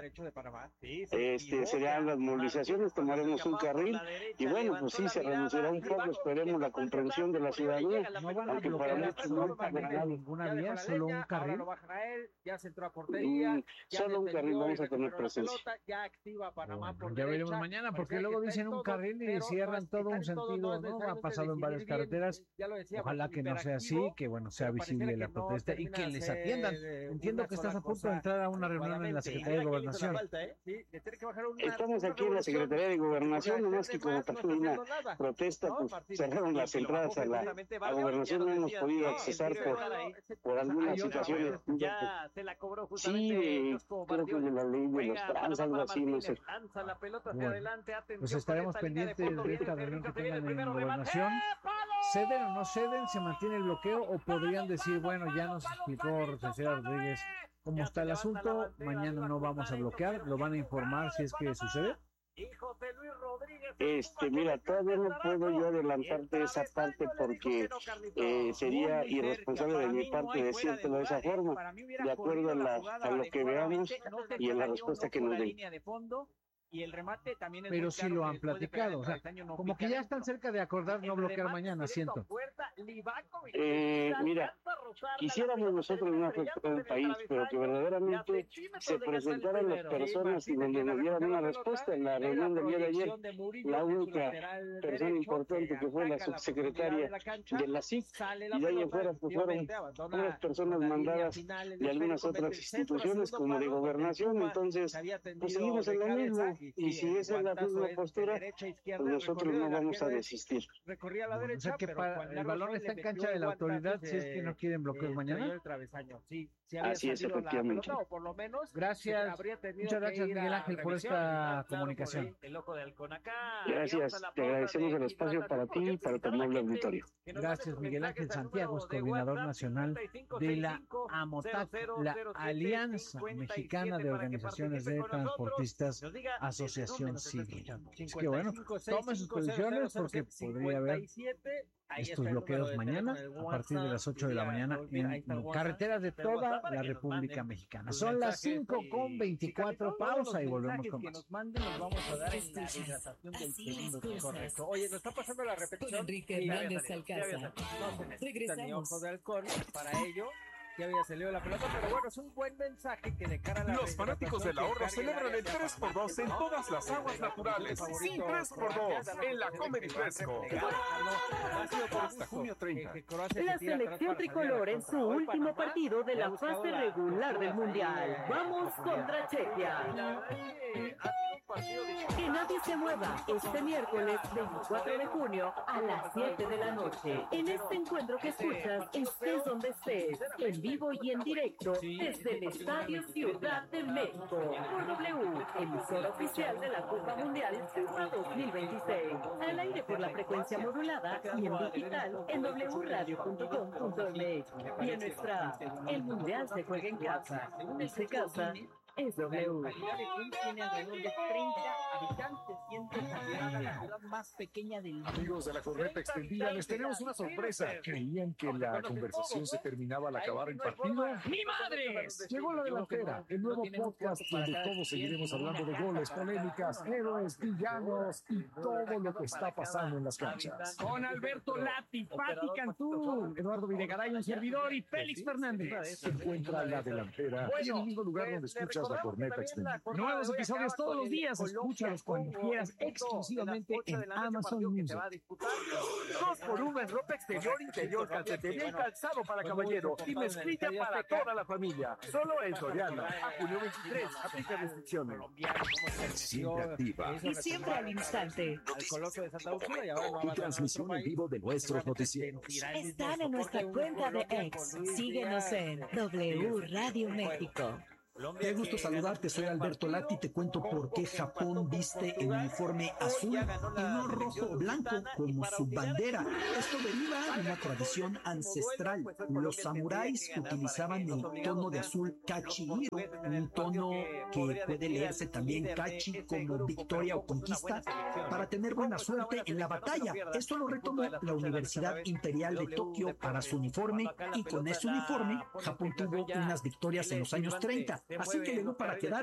Este, serán las movilizaciones, tomaremos un carril y bueno, pues sí, se reducirá un poco, esperemos la comprensión de la ciudadanía, aunque para muchos no habrá ninguna vía, solo un carril. Mm, solo un carril vamos a tener presencia. Ya veremos mañana, porque luego dicen un carril y cierran todo un sentido, ¿no? Ha pasado en varias carreteras. Ojalá que no sea así, que bueno, sea visible la protesta y que les atiendan. Entiendo que estás a punto de entrar a una reunión en la Secretaría de Gobernación. Estamos aquí en la Secretaría de Gobernación, nomás que como también una protesta, pues cerraron las entradas a la a Gobernación, no hemos podido accesar por, por algunas situaciones. Sí, de, creo que de la ley de los trans, algo así, no sé. Bueno, pues estaremos pendientes de esta reunión que tengan en Gobernación. ¿Ceden o no ceden? ¿Se mantiene el bloqueo? ¿O podrían decir, bueno, ya nos explicó Cecilia Rodríguez cómo está el asunto, mañana no vamos a bloquear, lo van a informar si es que sucede? Este, mira, todavía no puedo yo adelantarte esa parte porque eh, sería irresponsable de mi parte decírtelo de esa forma, de acuerdo a, la, a lo que veamos y a la respuesta que nos den. Y el remate también es pero muy sí caro, lo que han después de platicado, o sea, pegar el daño no como que pica. ya están cerca de acordar no bloquear mañana, siento. Eh, mira, quisiéramos nosotros no afectar al país, pero que verdaderamente se presentaran las personas y donde nos dieran una respuesta. En la reunión del día de ayer, la única persona importante que fue la subsecretaria de la S I C, y de ahí en fuera pues fueron unas personas mandadas de algunas otras instituciones como de gobernación, entonces pues seguimos en lo mismo, y si esa es la misma postura, pues nosotros no vamos a desistir. O sea que para, el balón está en cancha de la autoridad si es que no quieren bloqueos mañana. Así es, efectivamente. Gracias, muchas gracias Miguel Ángel por esta comunicación. Gracias, te agradecemos el espacio para ti y para tu noble auditorio. Gracias Miguel Ángel Santiago, es coordinador nacional de la AMOTAC, la Alianza Mexicana de Organizaciones de Transportistas, Asociación Civil. Es que bueno, tomen sus posiciones porque podría haber estos bloqueos mañana a partir de las ocho de la mañana en carreteras de toda la República Mexicana. Son las cinco con veinticuatro, pausa y volvemos con más. Nos manden, nos vamos a dar en la hidratación del segundo, correcto. Oye, nos está pasando la repetición. Enrique Hernández Alcázar. No se necesita ni ojo de alcohol para ello. Ya había salido la pelota, pero bueno, es un buen mensaje que de cara a la Los fanáticos del ahorro celebran el tres por dos en todas las aguas naturales. Sí, tres por dos en la Comedy Fresco. Hasta junio treinta. La selección tricolor en su último partido de la fase regular del Mundial. Vamos contra Chequia. Que nadie se mueva este miércoles veinticuatro de junio a las siete de la noche. En este encuentro que escuchas, estés donde estés, en vivo y en directo, desde el Estadio Ciudad de México, por W, emisora oficial de la Copa Mundial FIFA dos mil veintiséis. Al aire por la frecuencia modulada y en digital en doble u radio punto com punto eme equis. Y en nuestra app, el Mundial se juega en casa. Desde casa es W. La ciudad de Queens tiene alrededor de treinta habitantes, siendo considerada la ciudad más pequeña del mundo. Amigos de la Corneta Extendida, les tenemos una sorpresa. ¿Creían que la conversación se terminaba al acabar el partido? ¡Mi madre! Llegó la delantera, el nuevo podcast donde todos seguiremos hablando de goles, polémicas, héroes, villanos y todo lo que está pasando en las canchas. Con Alberto Lati, Pati Cantú, Eduardo Videgaray, un servidor, y Félix Fernández. Se encuentra la delantera y el único lugar donde escuchas la Corneta Extendida. Nuevos episodios todos los días, escúchalos cuando quieras, exclusivamente en Amazon Music. Dos por uno en ropa exterior, interior, calcetería y calzado para caballero y mezclilla para toda la familia. Solo en Soriana. A junio veintitrés. Aplica restricciones. Siempre activa. Y siempre al instante. Al Coloso de Santa Úrsula y ahora Y transmisión en vivo de nuestros noticieros. Están en nuestra cuenta de X. Síguenos en W Radio México. Qué gusto saludarte, soy Alberto Lati y te cuento por qué Japón viste el uniforme azul y no rojo o blanco como su bandera. Esto deriva de una tradición ancestral. Los samuráis utilizaban el tono de azul Kachihiro, un tono que puede leerse también Kachi como victoria o conquista, para tener buena suerte en la batalla. Esto lo retomó la Universidad Imperial de Tokio para su uniforme y con ese uniforme Japón tuvo unas victorias en los años treinta. Así que llegó para quedar.